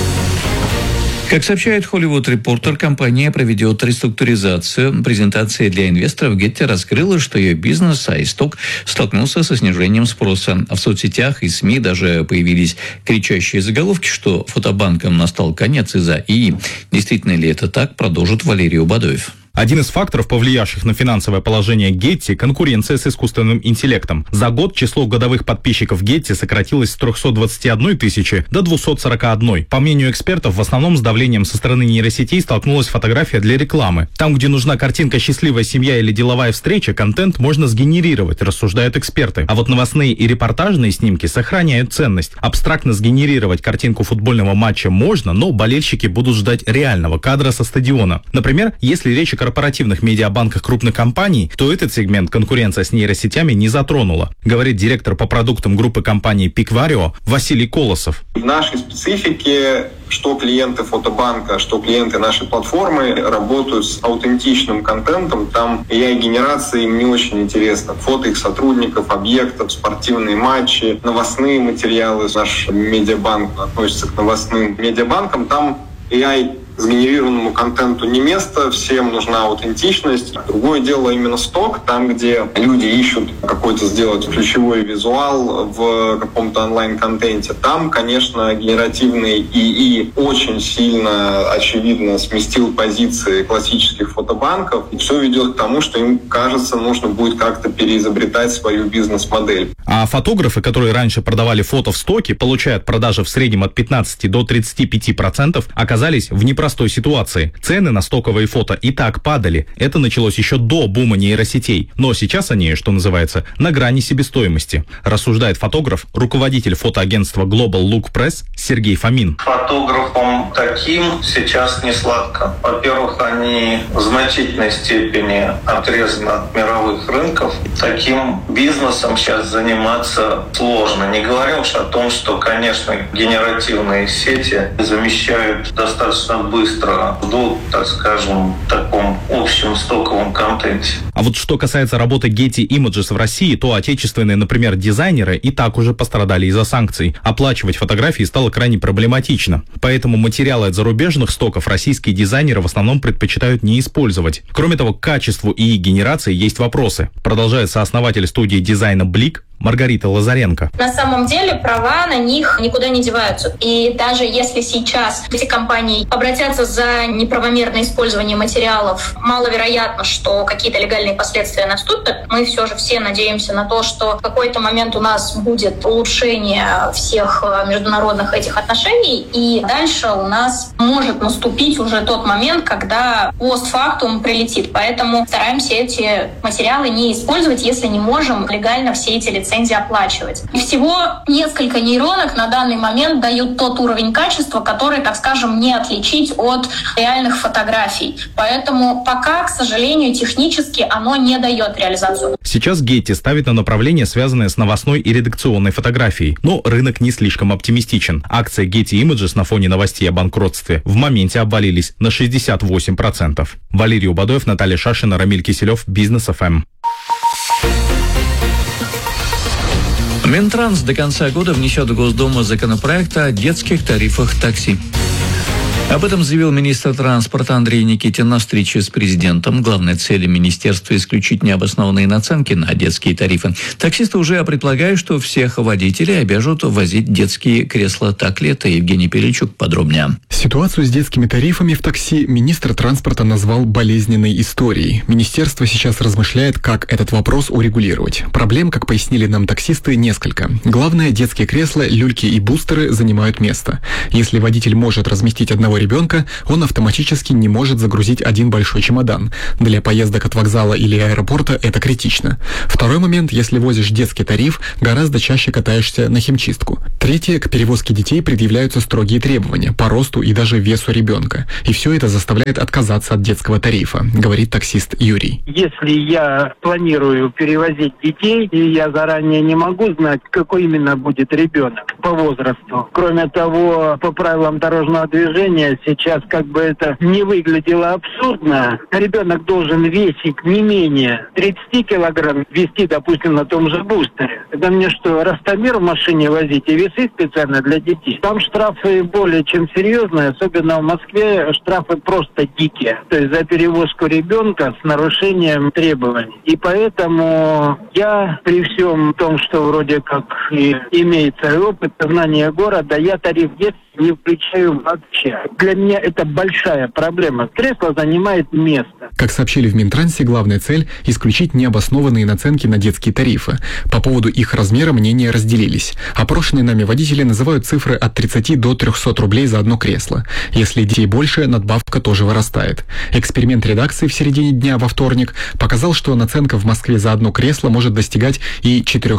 S5: Как сообщает Hollywood Reporter, компания проведет реструктуризацию. Презентация для инвесторов Getty раскрыла, что ее бизнес iStock столкнулся со снижением спроса. А в соцсетях и СМИ даже появились кричащие заголовки, что фотобанкам настал конец из-за ИИ. Действительно ли это так, продолжит Валерий Убадоев.
S10: Один из факторов, повлиявших на финансовое положение Getty – конкуренция с искусственным интеллектом. За год число годовых подписчиков Getty сократилось с 321 тысячи до 241. По мнению экспертов, в основном с давлением со стороны нейросетей столкнулась фотография для рекламы. Там, где нужна картинка «Счастливая семья» или «Деловая встреча», контент можно сгенерировать, рассуждают эксперты. А вот новостные и репортажные снимки сохраняют ценность. Абстрактно сгенерировать картинку футбольного матча можно, но болельщики будут ждать реального кадра со стадиона. Например, если речь о корпоративных медиабанках крупных компаний, то этот сегмент конкуренция с нейросетями не затронула, говорит директор по продуктам группы компании Picvario Василий Колосов.
S3: В нашей специфике что клиенты фотобанка, что клиенты нашей платформы работают с аутентичным контентом. Там AI-генерация им не очень интересна. Фото их сотрудников, объектов, спортивные матчи, новостные материалы. Наш медиабанк относится к новостным медиабанкам. Там AI сгенерированному контенту не место, всем нужна аутентичность. Другое дело именно сток, там, где люди ищут какой-то сделать ключевой визуал в каком-то онлайн-контенте. Там, конечно, генеративный ИИ очень сильно, очевидно, сместил позиции классических фотобанков. И все ведет к тому, что им, кажется, нужно будет как-то переизобретать свою бизнес-модель.
S10: А фотографы, которые раньше продавали фото в стоке, получают продажи в среднем от 15 до 35%, оказались в непростой ситуации. Цены на стоковые фото и так падали. Это началось еще до бума нейросетей. Но сейчас они, что называется, на грани себестоимости. Рассуждает фотограф, руководитель фотоагентства Global Look Press Сергей Фомин.
S4: Фотографам таким сейчас не сладко. Во-первых, они в значительной степени отрезаны от мировых рынков. Таким бизнесом сейчас заниматься сложно. Не говоря уж о том, что, конечно, генеративные сети замещают достаточно быстро в, так скажем, таком общем стоковом контенте.
S10: А вот что касается работы Getty Images в России, то отечественные, например, дизайнеры и так уже пострадали из-за санкций. Оплачивать фотографии стало крайне проблематично. Поэтому материалы от зарубежных стоков российские дизайнеры в основном предпочитают не использовать. Кроме того, к качеству ИИ-генерации есть вопросы. Продолжает сооснователь студии дизайна Блик Маргарита Лазаренко.
S6: На самом деле права на них никуда не деваются. И даже если сейчас эти компании обратятся за неправомерное использование материалов, маловероятно, что какие-то легальные последствия наступят. Мы все же все надеемся на то, что в какой-то момент у нас будет улучшение всех международных этих отношений, и дальше у нас может наступить уже тот момент, когда постфактум прилетит. Поэтому стараемся эти материалы не использовать, если не можем легально все эти лицензии оплачивать. И всего несколько нейронок на данный момент дают тот уровень качества, который, так скажем, не отличить от реальных фотографий. Поэтому пока, к сожалению, технически оно не дает реализацию.
S10: Сейчас Getty ставит на направление, связанное с новостной и редакционной фотографией, но рынок не слишком оптимистичен. Акции Getty Images на фоне новостей о банкротстве в моменте обвалились на 68%. Валерий Убадоев, Наталья Шашина, Рамиль Киселев, Бизнес ФМ.
S5: Минтранс до конца года внесет в Госдуму законопроект о детских тарифах такси. Об этом заявил министр транспорта Андрей Никитин на встрече с президентом. Главной целью министерства – исключить необоснованные наценки на детские тарифы. Таксисты уже предполагают, что всех водителей обяжут возить детские кресла. Так ли это? Евгений Перельчук подробнее.
S8: Ситуацию с детскими тарифами в такси министр транспорта назвал болезненной историей. Министерство сейчас размышляет, как этот вопрос урегулировать. Проблем, как пояснили нам таксисты, несколько. Главное, детские кресла, люльки и бустеры занимают место. Если водитель может разместить одного ребенка, он автоматически не может загрузить один большой чемодан. Для поездок от вокзала или аэропорта это критично. Второй момент, если возишь детский тариф, гораздо чаще катаешься на химчистку. Третье, к перевозке детей предъявляются строгие требования по росту и даже весу ребенка. И все это заставляет отказаться от детского тарифа, говорит таксист Юрий.
S9: Если я планирую перевозить детей, и я заранее не могу знать, какой именно будет ребенок по возрасту. Кроме того, по правилам дорожного движения, сейчас как бы это не выглядело абсурдно. Ребенок должен весить не менее 30 килограмм, вести, допустим, на том же бустере. Это мне что, ростомер в машине возить и весы специально для детей? Там штрафы более чем серьезные, особенно в Москве штрафы просто дикие. То есть за перевозку ребенка с нарушением требований. И поэтому я при всем том, что вроде как и имеется опыт, знание города, я тариф детства не включаю вообще. Для меня это большая проблема. Кресло занимает место.
S8: Как сообщили в Минтрансе, главная цель – исключить необоснованные наценки на детские тарифы. По поводу их размера мнения разделились. Опрошенные нами водители называют цифры от 30 до 300 рублей за одно кресло. Если детей больше, надбавка тоже вырастает. Эксперимент редакции в середине дня во вторник показал, что наценка в Москве за одно кресло может достигать и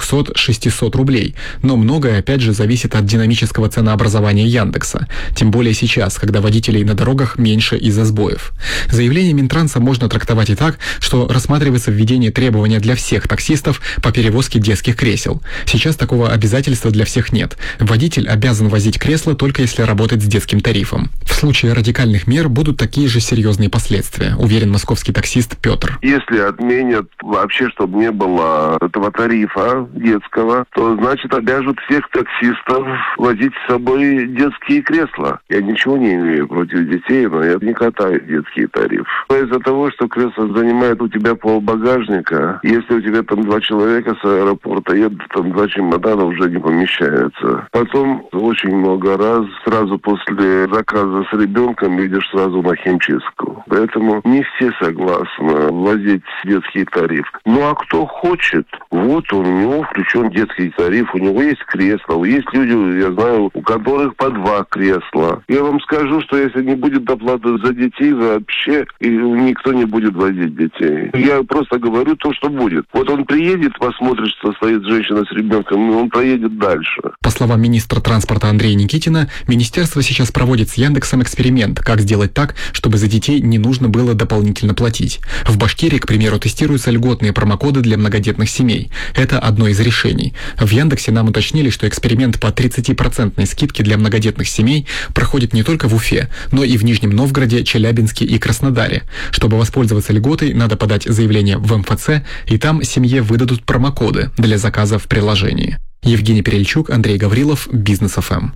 S8: 400-600 рублей. Но многое, опять же, зависит от динамического ценообразования Яндекса. Тем более сейчас, когда водителей на дорогах меньше из-за сбоев. Заявление Минтранса можно трактовать и так, что рассматривается введение требования для всех таксистов по перевозке детских кресел. Сейчас такого обязательства для всех нет. Водитель обязан возить кресло только если работает с детским тарифом. В случае радикальных мер будут такие же серьезные последствия, уверен московский таксист Петр.
S24: Если отменят вообще, чтобы не было этого тарифа детского, то значит обяжут всех таксистов возить с собой детские кресла. Я ничего не имею против детей, но я не катаю детский тариф. Из-за того, что кресло занимает у тебя полбагажника, если у тебя там 2 человека с аэропорта едут, там 2 чемодана уже не помещаются. Потом очень много раз, сразу после заказа с ребенком, идешь сразу на химчистку. Поэтому не все согласны возить детский тариф. Ну а кто хочет, вот у него включен детский тариф, у него есть кресло, есть люди, я знаю, у которых по 2 кресла. Я вам скажу, что если не будет доплаты за детей вообще, и никто не будет возить детей. Я просто говорю то, что будет. Вот он приедет, посмотрит, что стоит женщина с ребенком, и он проедет дальше.
S8: По словам министра транспорта Андрея Никитина, министерство сейчас проводит с Яндексом эксперимент, как сделать так, чтобы за детей не нужно было дополнительно платить. В Башкирии, к примеру, тестируются льготные промокоды для многодетных семей. Это одно из решений. В Яндексе нам уточнили, что эксперимент по 30% скидке для многодетных семей проходит не только в Уфе, но и в Нижнем Новгороде, Челябинске и Краснодаре. Чтобы воспользоваться льготой, надо подать заявление в МФЦ, и там семье выдадут промокоды для заказа в приложении. Евгений Перельчук, Андрей Гаврилов, Бизнес ФМ.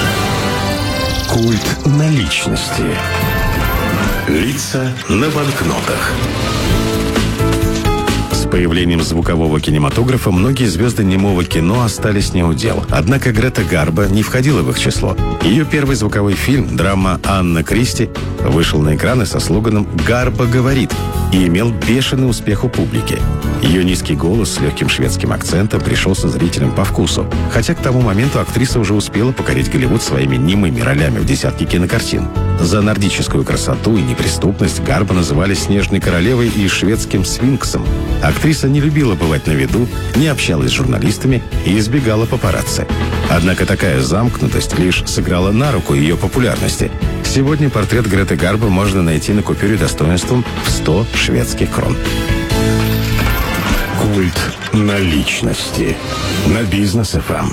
S22: Культ наличности. Лица на банкнотах. появлением звукового кинематографа многие звезды немого кино остались неудел. Однако Грета Гарбо не входила в их число. Ее первый звуковой фильм, драма «Анна Кристи», вышел на экраны со слоганом «Гарбо говорит» и имел бешеный успех у публики. Ее низкий голос с легким шведским акцентом пришелся зрителям по вкусу. Хотя к тому моменту актриса уже успела покорить Голливуд своими немыми ролями в десятке кинокартин. За нордическую красоту и неприступность Гарбо называли «Снежной королевой» и «Шведским сфинксом». Актриса не любила бывать на виду, не общалась с журналистами и избегала папарацци. Однако такая замкнутость лишь сыграла на руку ее популярности. Сегодня портрет Греты Гарбо можно найти на купюре достоинством в 100 шведских крон. Культ наличности на Бизнес ФМ.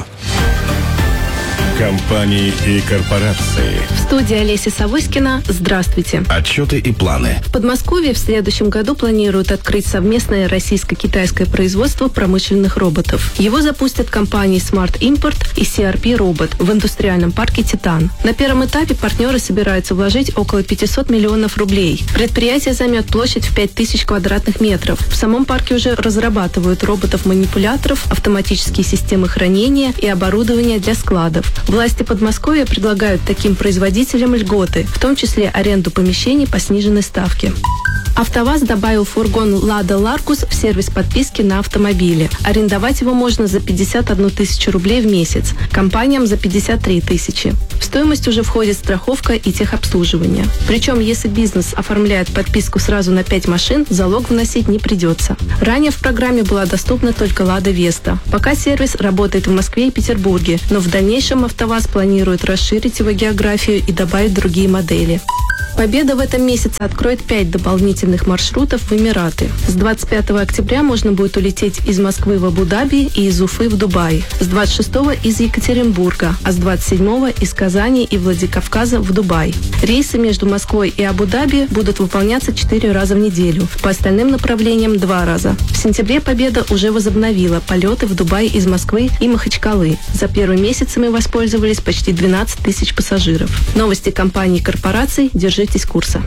S22: Компании и корпорации.
S19: В студии Олеся Савоськина. Здравствуйте.
S22: Отчеты и планы.
S19: В Подмосковье в следующем году планируют открыть совместное российско-китайское производство промышленных роботов. Его запустят компании Smart Import и CRP Robot в индустриальном парке «Титан». На первом этапе партнеры собираются вложить около 500 миллионов рублей. Предприятие займет площадь в 5000 квадратных метров. В самом парке уже разрабатывают роботов-манипуляторов, автоматические системы хранения и оборудование для складов. Власти Подмосковья предлагают таким производителям льготы, в том числе аренду помещений по сниженной ставке. АвтоВАЗ добавил фургон «Лада Ларгус» в сервис подписки на автомобили. Арендовать его можно за 51 тысячу рублей в месяц, компаниям за 53 тысячи. В стоимость уже входит страховка и техобслуживание. Причем, если бизнес оформляет подписку сразу на 5 машин, залог вносить не придется. Ранее в программе была доступна только «Лада Веста». Пока сервис работает в Москве и Петербурге, но в дальнейшем АвтоВАЗ планирует расширить его географию и добавить другие модели. Победа в этом месяце откроет 5 дополнительных маршрутов в Эмираты. С 25 октября можно будет улететь из Москвы в Абу-Даби и из Уфы в Дубай. С 26 из Екатеринбурга, а с 27 из Казани и Владикавказа в Дубай. Рейсы между Москвой и Абу-Даби будут выполняться 4 раза в неделю. По остальным направлениям 2 раза. В сентябре Победа уже возобновила полеты в Дубай из Москвы и Махачкалы. За первый месяц ими воспользовались почти 12 тысяч пассажиров. Новости компаний и корпораций. Держитесь курса.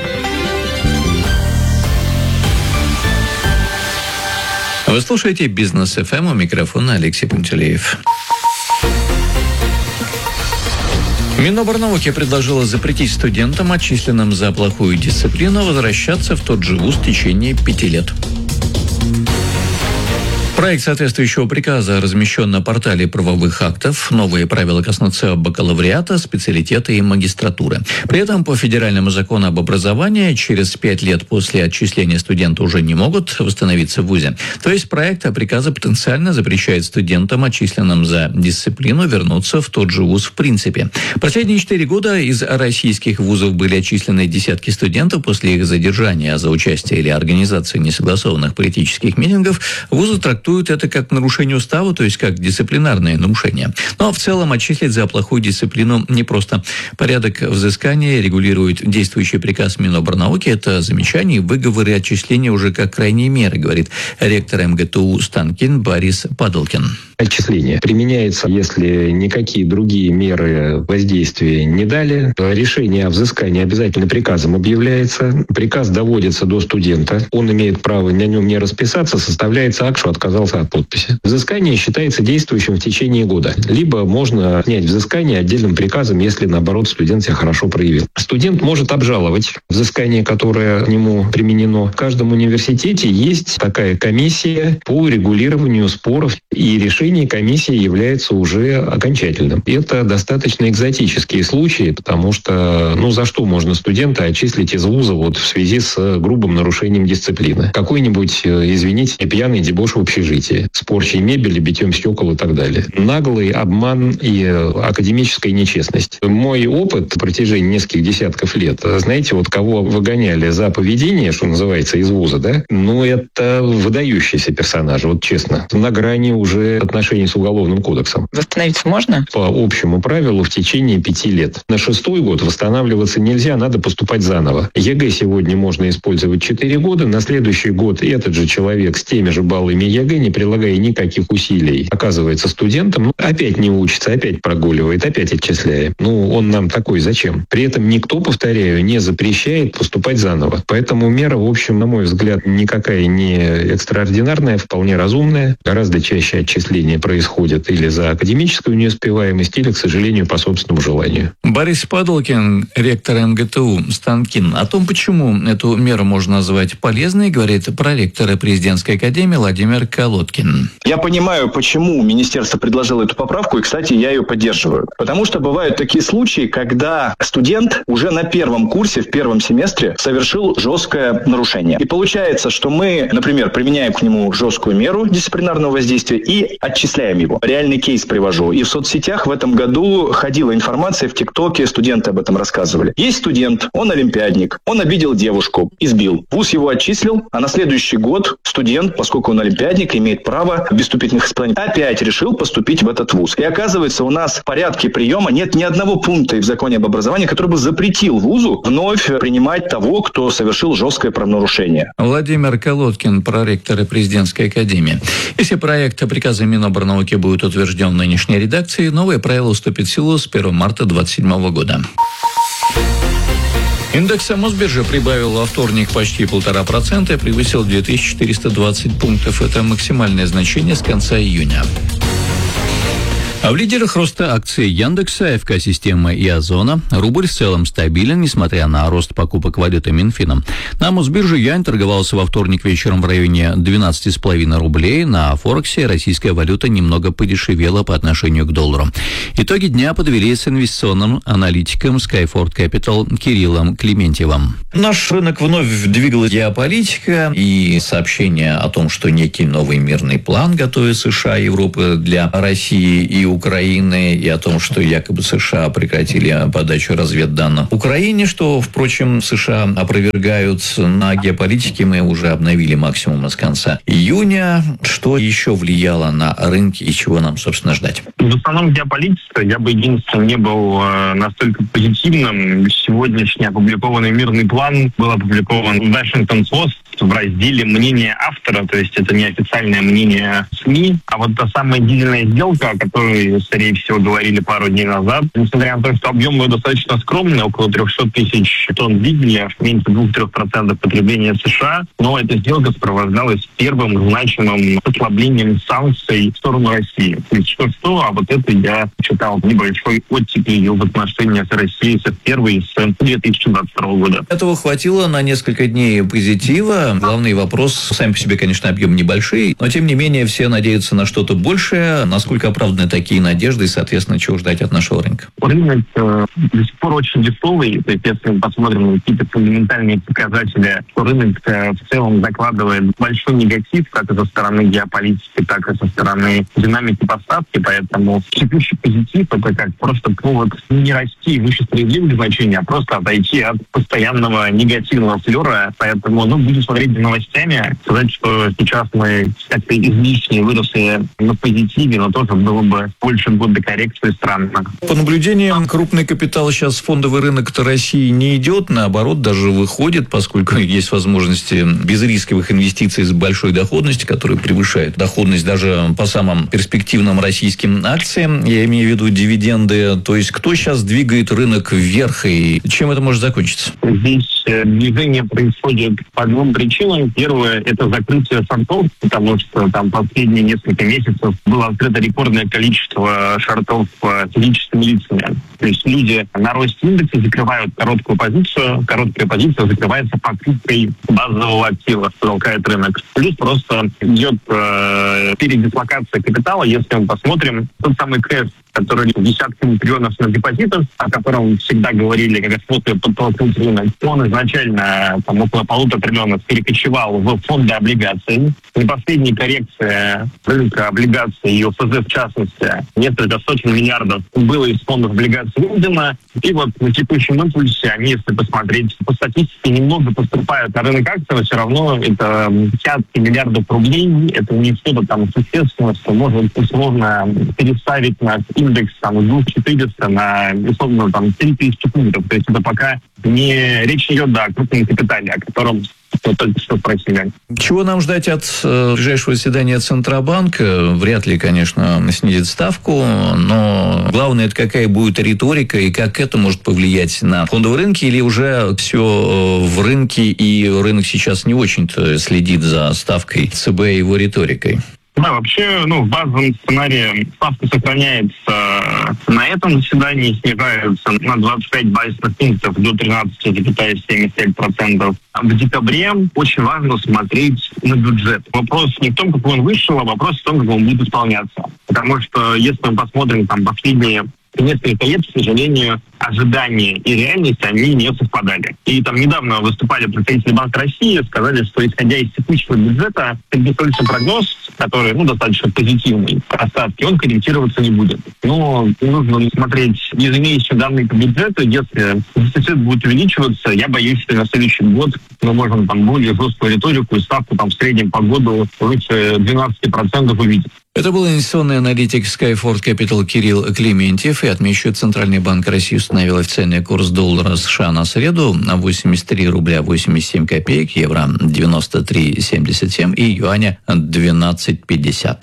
S5: Вы слушаете «Бизнес ФМ», у микрофона Алексей Пантелеев. Миноборнауки предложила запретить студентам, отчисленным за плохую дисциплину, возвращаться в тот же вуз в течение 5 лет. Проект соответствующего приказа размещен на портале правовых актов. Новые правила коснутся бакалавриата, специалитета и магистратуры. При этом по федеральному закону об образовании через 5 лет после отчисления студенты уже не могут восстановиться в вузе. То есть проект приказа потенциально запрещает студентам, отчисленным за дисциплину, вернуться в тот же вуз в принципе. Последние 4 года из российских вузов были отчислены десятки студентов после их задержания за участие или организацию несогласованных политических митингов. Вузы трактуют это как нарушение устава, то есть как дисциплинарное нарушение. Но в целом отчислить за плохую дисциплину непросто. Порядок взыскания регулирует действующий приказ Миноборнауки. Это замечания, выговоры и отчисления уже как крайние меры, говорит ректор МГТУ Станкин Борис Падалкин.
S7: Отчисление применяется, если никакие другие меры воздействия не дали. Решение о взыскании обязательно приказом объявляется. Приказ доводится до студента. Он имеет право на нем не расписаться, составляется акт, что отказался от подписи. Взыскание считается действующим в течение года. Либо можно снять взыскание отдельным приказом, если, наоборот, студент себя хорошо проявил. Студент может обжаловать взыскание, которое к нему применено. В каждом университете есть такая комиссия по регулированию споров, и решение комиссии является уже окончательным. Это достаточно экзотические случаи, потому что, за что можно студента отчислить из вуза в связи с грубым нарушением дисциплины? Какой-нибудь, извините, пьяный дебош в общежитии, с порчей мебели, битьем стекол и так далее. Наглый обман и академическая нечестность. Мой опыт в протяжении нескольких десятков лет, знаете, кого выгоняли за поведение, что называется, из вуза, да? Это выдающиеся персонажи, честно. На грани уже отношений соотношении с Уголовным кодексом.
S11: Восстановить можно?
S7: По общему правилу в течение 5 лет. На 6-й год восстанавливаться нельзя, надо поступать заново. ЕГЭ сегодня можно использовать 4 года, на следующий год этот же человек с теми же баллами ЕГЭ, не прилагая никаких усилий, оказывается студентом, опять не учится, опять прогуливает, опять отчисляем. Он нам такой зачем? При этом никто, повторяю, не запрещает поступать заново. Поэтому мера, в общем, на мой взгляд, никакая не экстраординарная, вполне разумная. Гораздо чаще отчисления происходят или за академическую неуспеваемость, или, к сожалению, по собственному желанию.
S5: Борис Падалкин, ректор МГТУ Станкин. О том, почему эту меру можно назвать полезной, говорит проректор президентской академии Владимир Колодкин.
S12: Я понимаю, почему министерство предложило эту поправку, и, кстати, я ее поддерживаю. Потому что бывают такие случаи, когда студент уже на первом курсе, в первом семестре совершил жесткое нарушение. И получается, что мы, например, применяем к нему жесткую меру дисциплинарного воздействия и отчисляем его. Реальный кейс привожу. И в соцсетях в этом году ходила информация, в ТикТоке студенты об этом рассказывали. Есть студент, он олимпиадник, он обидел девушку, избил. Вуз его отчислил, а на следующий год студент, поскольку он олимпиадник, имеет право без вступительных испытаний, опять решил поступить в этот вуз. И оказывается, у нас в порядке приема нет ни одного пункта в законе об образовании, который бы запретил вузу вновь принимать того, кто совершил жесткое правонарушение.
S5: Владимир Колодкин, проректор президентской академии. Если проект приказа Миноборнауки будет утвержден в нынешней редакции, новое правило вступит в силу с 1 марта 2027 года. Индекс Мосбиржи прибавил во вторник почти 1,5% и превысил 2420 пунктов. Это максимальное значение с конца июня. А в лидерах роста акций Яндекса, ФК-системы и Озона рубль в целом стабилен, несмотря на рост покупок валюты Минфином. На Мосбирже юань торговался во вторник вечером в районе 12,5 рублей. На Форексе российская валюта немного подешевела по отношению к доллару. Итоги дня подвели с инвестиционным аналитиком Skyford Capital Кириллом Клементьевым. Наш рынок вновь двигала геополитика и сообщение о том, что некий новый мирный план готовит США и Европа для России и Украины, и о том, что якобы США прекратили подачу разведданных Украине, что, впрочем, США опровергают. На геополитике мы уже обновили максимум с конца июня. Что еще влияло на рынки и чего нам, собственно, ждать?
S13: В основном геополитика. Я бы единственное не был настолько позитивным. Сегодняшний опубликованный мирный план был опубликован в Washington Post в разделе «Мнение автора», то есть это неофициальное мнение СМИ. А вот та самая дизельная сделка, о которой, скорее всего, говорили пару дней назад, несмотря на то, что объем был достаточно скромный, около 300 тысяч тонн дизеля, меньше 2-3% потребления США, но эта сделка сопровождалась первым значимым ослаблением санкций в сторону России. То есть что, а вот это я читал небольшой оттепелью в отношениях с Россией с 2022 года.
S5: Этого хватило на несколько дней позитива. Главный вопрос, сами по себе, конечно, объем небольшой, но, тем не менее, все надеются на что-то большее. Насколько оправданы такие надежды и, соответственно, чего ждать от нашего рынка?
S13: Рынок до сих пор очень дешевый. То есть, если мы посмотрим на какие-то фундаментальные показатели, то рынок в целом закладывает большой негатив, как и со стороны геополитики, так и со стороны динамики поставки. Поэтому текущий позитив — это как просто повод не расти выше справедливых значений, а просто отойти от постоянного негативного флера. Поэтому, будем смотреть за новостями. Сказать, что сейчас мы как-то излишне выросли на позитиве, но тоже было бы больше года коррекции странно.
S5: По наблюдениям, крупный капитал сейчас в фондовый рынок России не идет, наоборот, даже выходит, поскольку есть возможности безрисковых инвестиций с большой доходностью, которые превышают доходность даже по самым перспективным российским акциям. Я имею в виду дивиденды. То есть, кто сейчас двигает рынок вверх и чем это может закончиться?
S13: Здесь движение происходит по двум причинам. Первое — это закрытие шортов, потому что там последние несколько месяцев было открыто рекордное количество шортов физическими лицами. То есть люди на росте индекса закрывают короткую позицию, короткая позиция закрывается покупкой базового актива, толкает рынок. Плюс просто идет передислокация капитала. Если мы посмотрим, тот самый кэш, который десятками триллионов на депозитах, о котором всегда говорили, как способ подтолкнуть рынок, он изначально около 1,5 триллионов перекочевал в фонды облигаций. И последняя коррекция рынка облигаций и ОФЗ в частности, несколько сотен миллиардов было из фондов облигаций выведено, И вот на текущем импульсе они, если посмотреть по статистике, немного поступают на рынок акций, но все равно это десятки миллиардов рублей, это не что-то там существенное, что может условно переставить наш индекс там, с 2400 на условно там 3000 пунктов. То есть это пока не речь идет о крупном капитале, о котором только что спросили.
S5: Чего нам ждать от ближайшего заседания Центробанка? Вряд ли, конечно, снизит ставку, но главное, это какая будет риторика и как это может повлиять на фондовые рынки, или уже все в рынке, и рынок сейчас не очень-то следит за ставкой ЦБ и его риторикой.
S13: Да, вообще, в базовом сценарии ставка сохраняется на этом заседании, снижается на 25 базисных пунктов до 13,75%. В декабре очень важно смотреть на бюджет. Вопрос не в том, как он вышел, а вопрос в том, как он будет исполняться. Потому что, если мы посмотрим последние несколько лет, к сожалению, ожидания и реальность, они не совпадали. И там недавно выступали представители Банка России, сказали, что исходя из текущего бюджета, среднесрочный прогноз, который, достаточно позитивный по ставке, он корректироваться не будет. Но нужно смотреть из имеющих данные по бюджету. Если дефицит будет увеличиваться, я боюсь, что на следующий год мы можем более жесткую риторику и ставку в среднем по году выше 12% увидеть.
S5: Это был инвестиционный аналитик Skyford Capital Кирилл Клементьев. И отмечу, Центральный банк России установил официальный курс доллара США на среду на 83 рубля 87 копеек, евро 93,77 и юаня 12,50.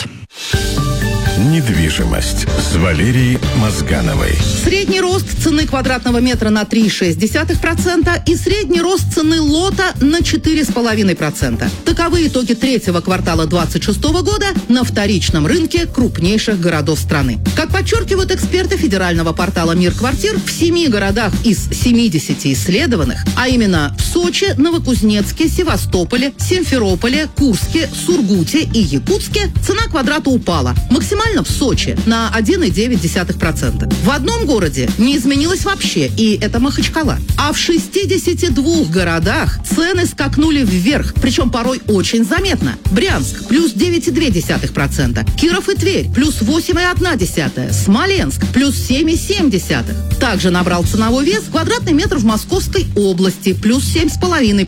S22: Недвижимость с Валерией Мозгановой.
S11: Средний рост цены квадратного метра на 3,6% и средний рост цены лота на 4,5%. Таковы итоги третьего квартала 2026 года на вторичном рынке крупнейших городов страны. Как подчеркивают эксперты федерального портала «Мир квартир», в 7 городах из 70 исследованных, а именно в Сочи, Новокузнецке, Севастополе, Симферополе, Курске, Сургуте и Якутске цена квадрата упала. Максимально в Сочи на 1,9%. В одном городе не изменилось вообще, и это Махачкала. А в 62 городах цены скакнули вверх, причем порой очень заметно. Брянск плюс 9,2%, Киров и Тверь плюс 8,1%, Смоленск плюс 7,7%. Также набрал ценовой вес квадратный метр в Московской области плюс 7,5%.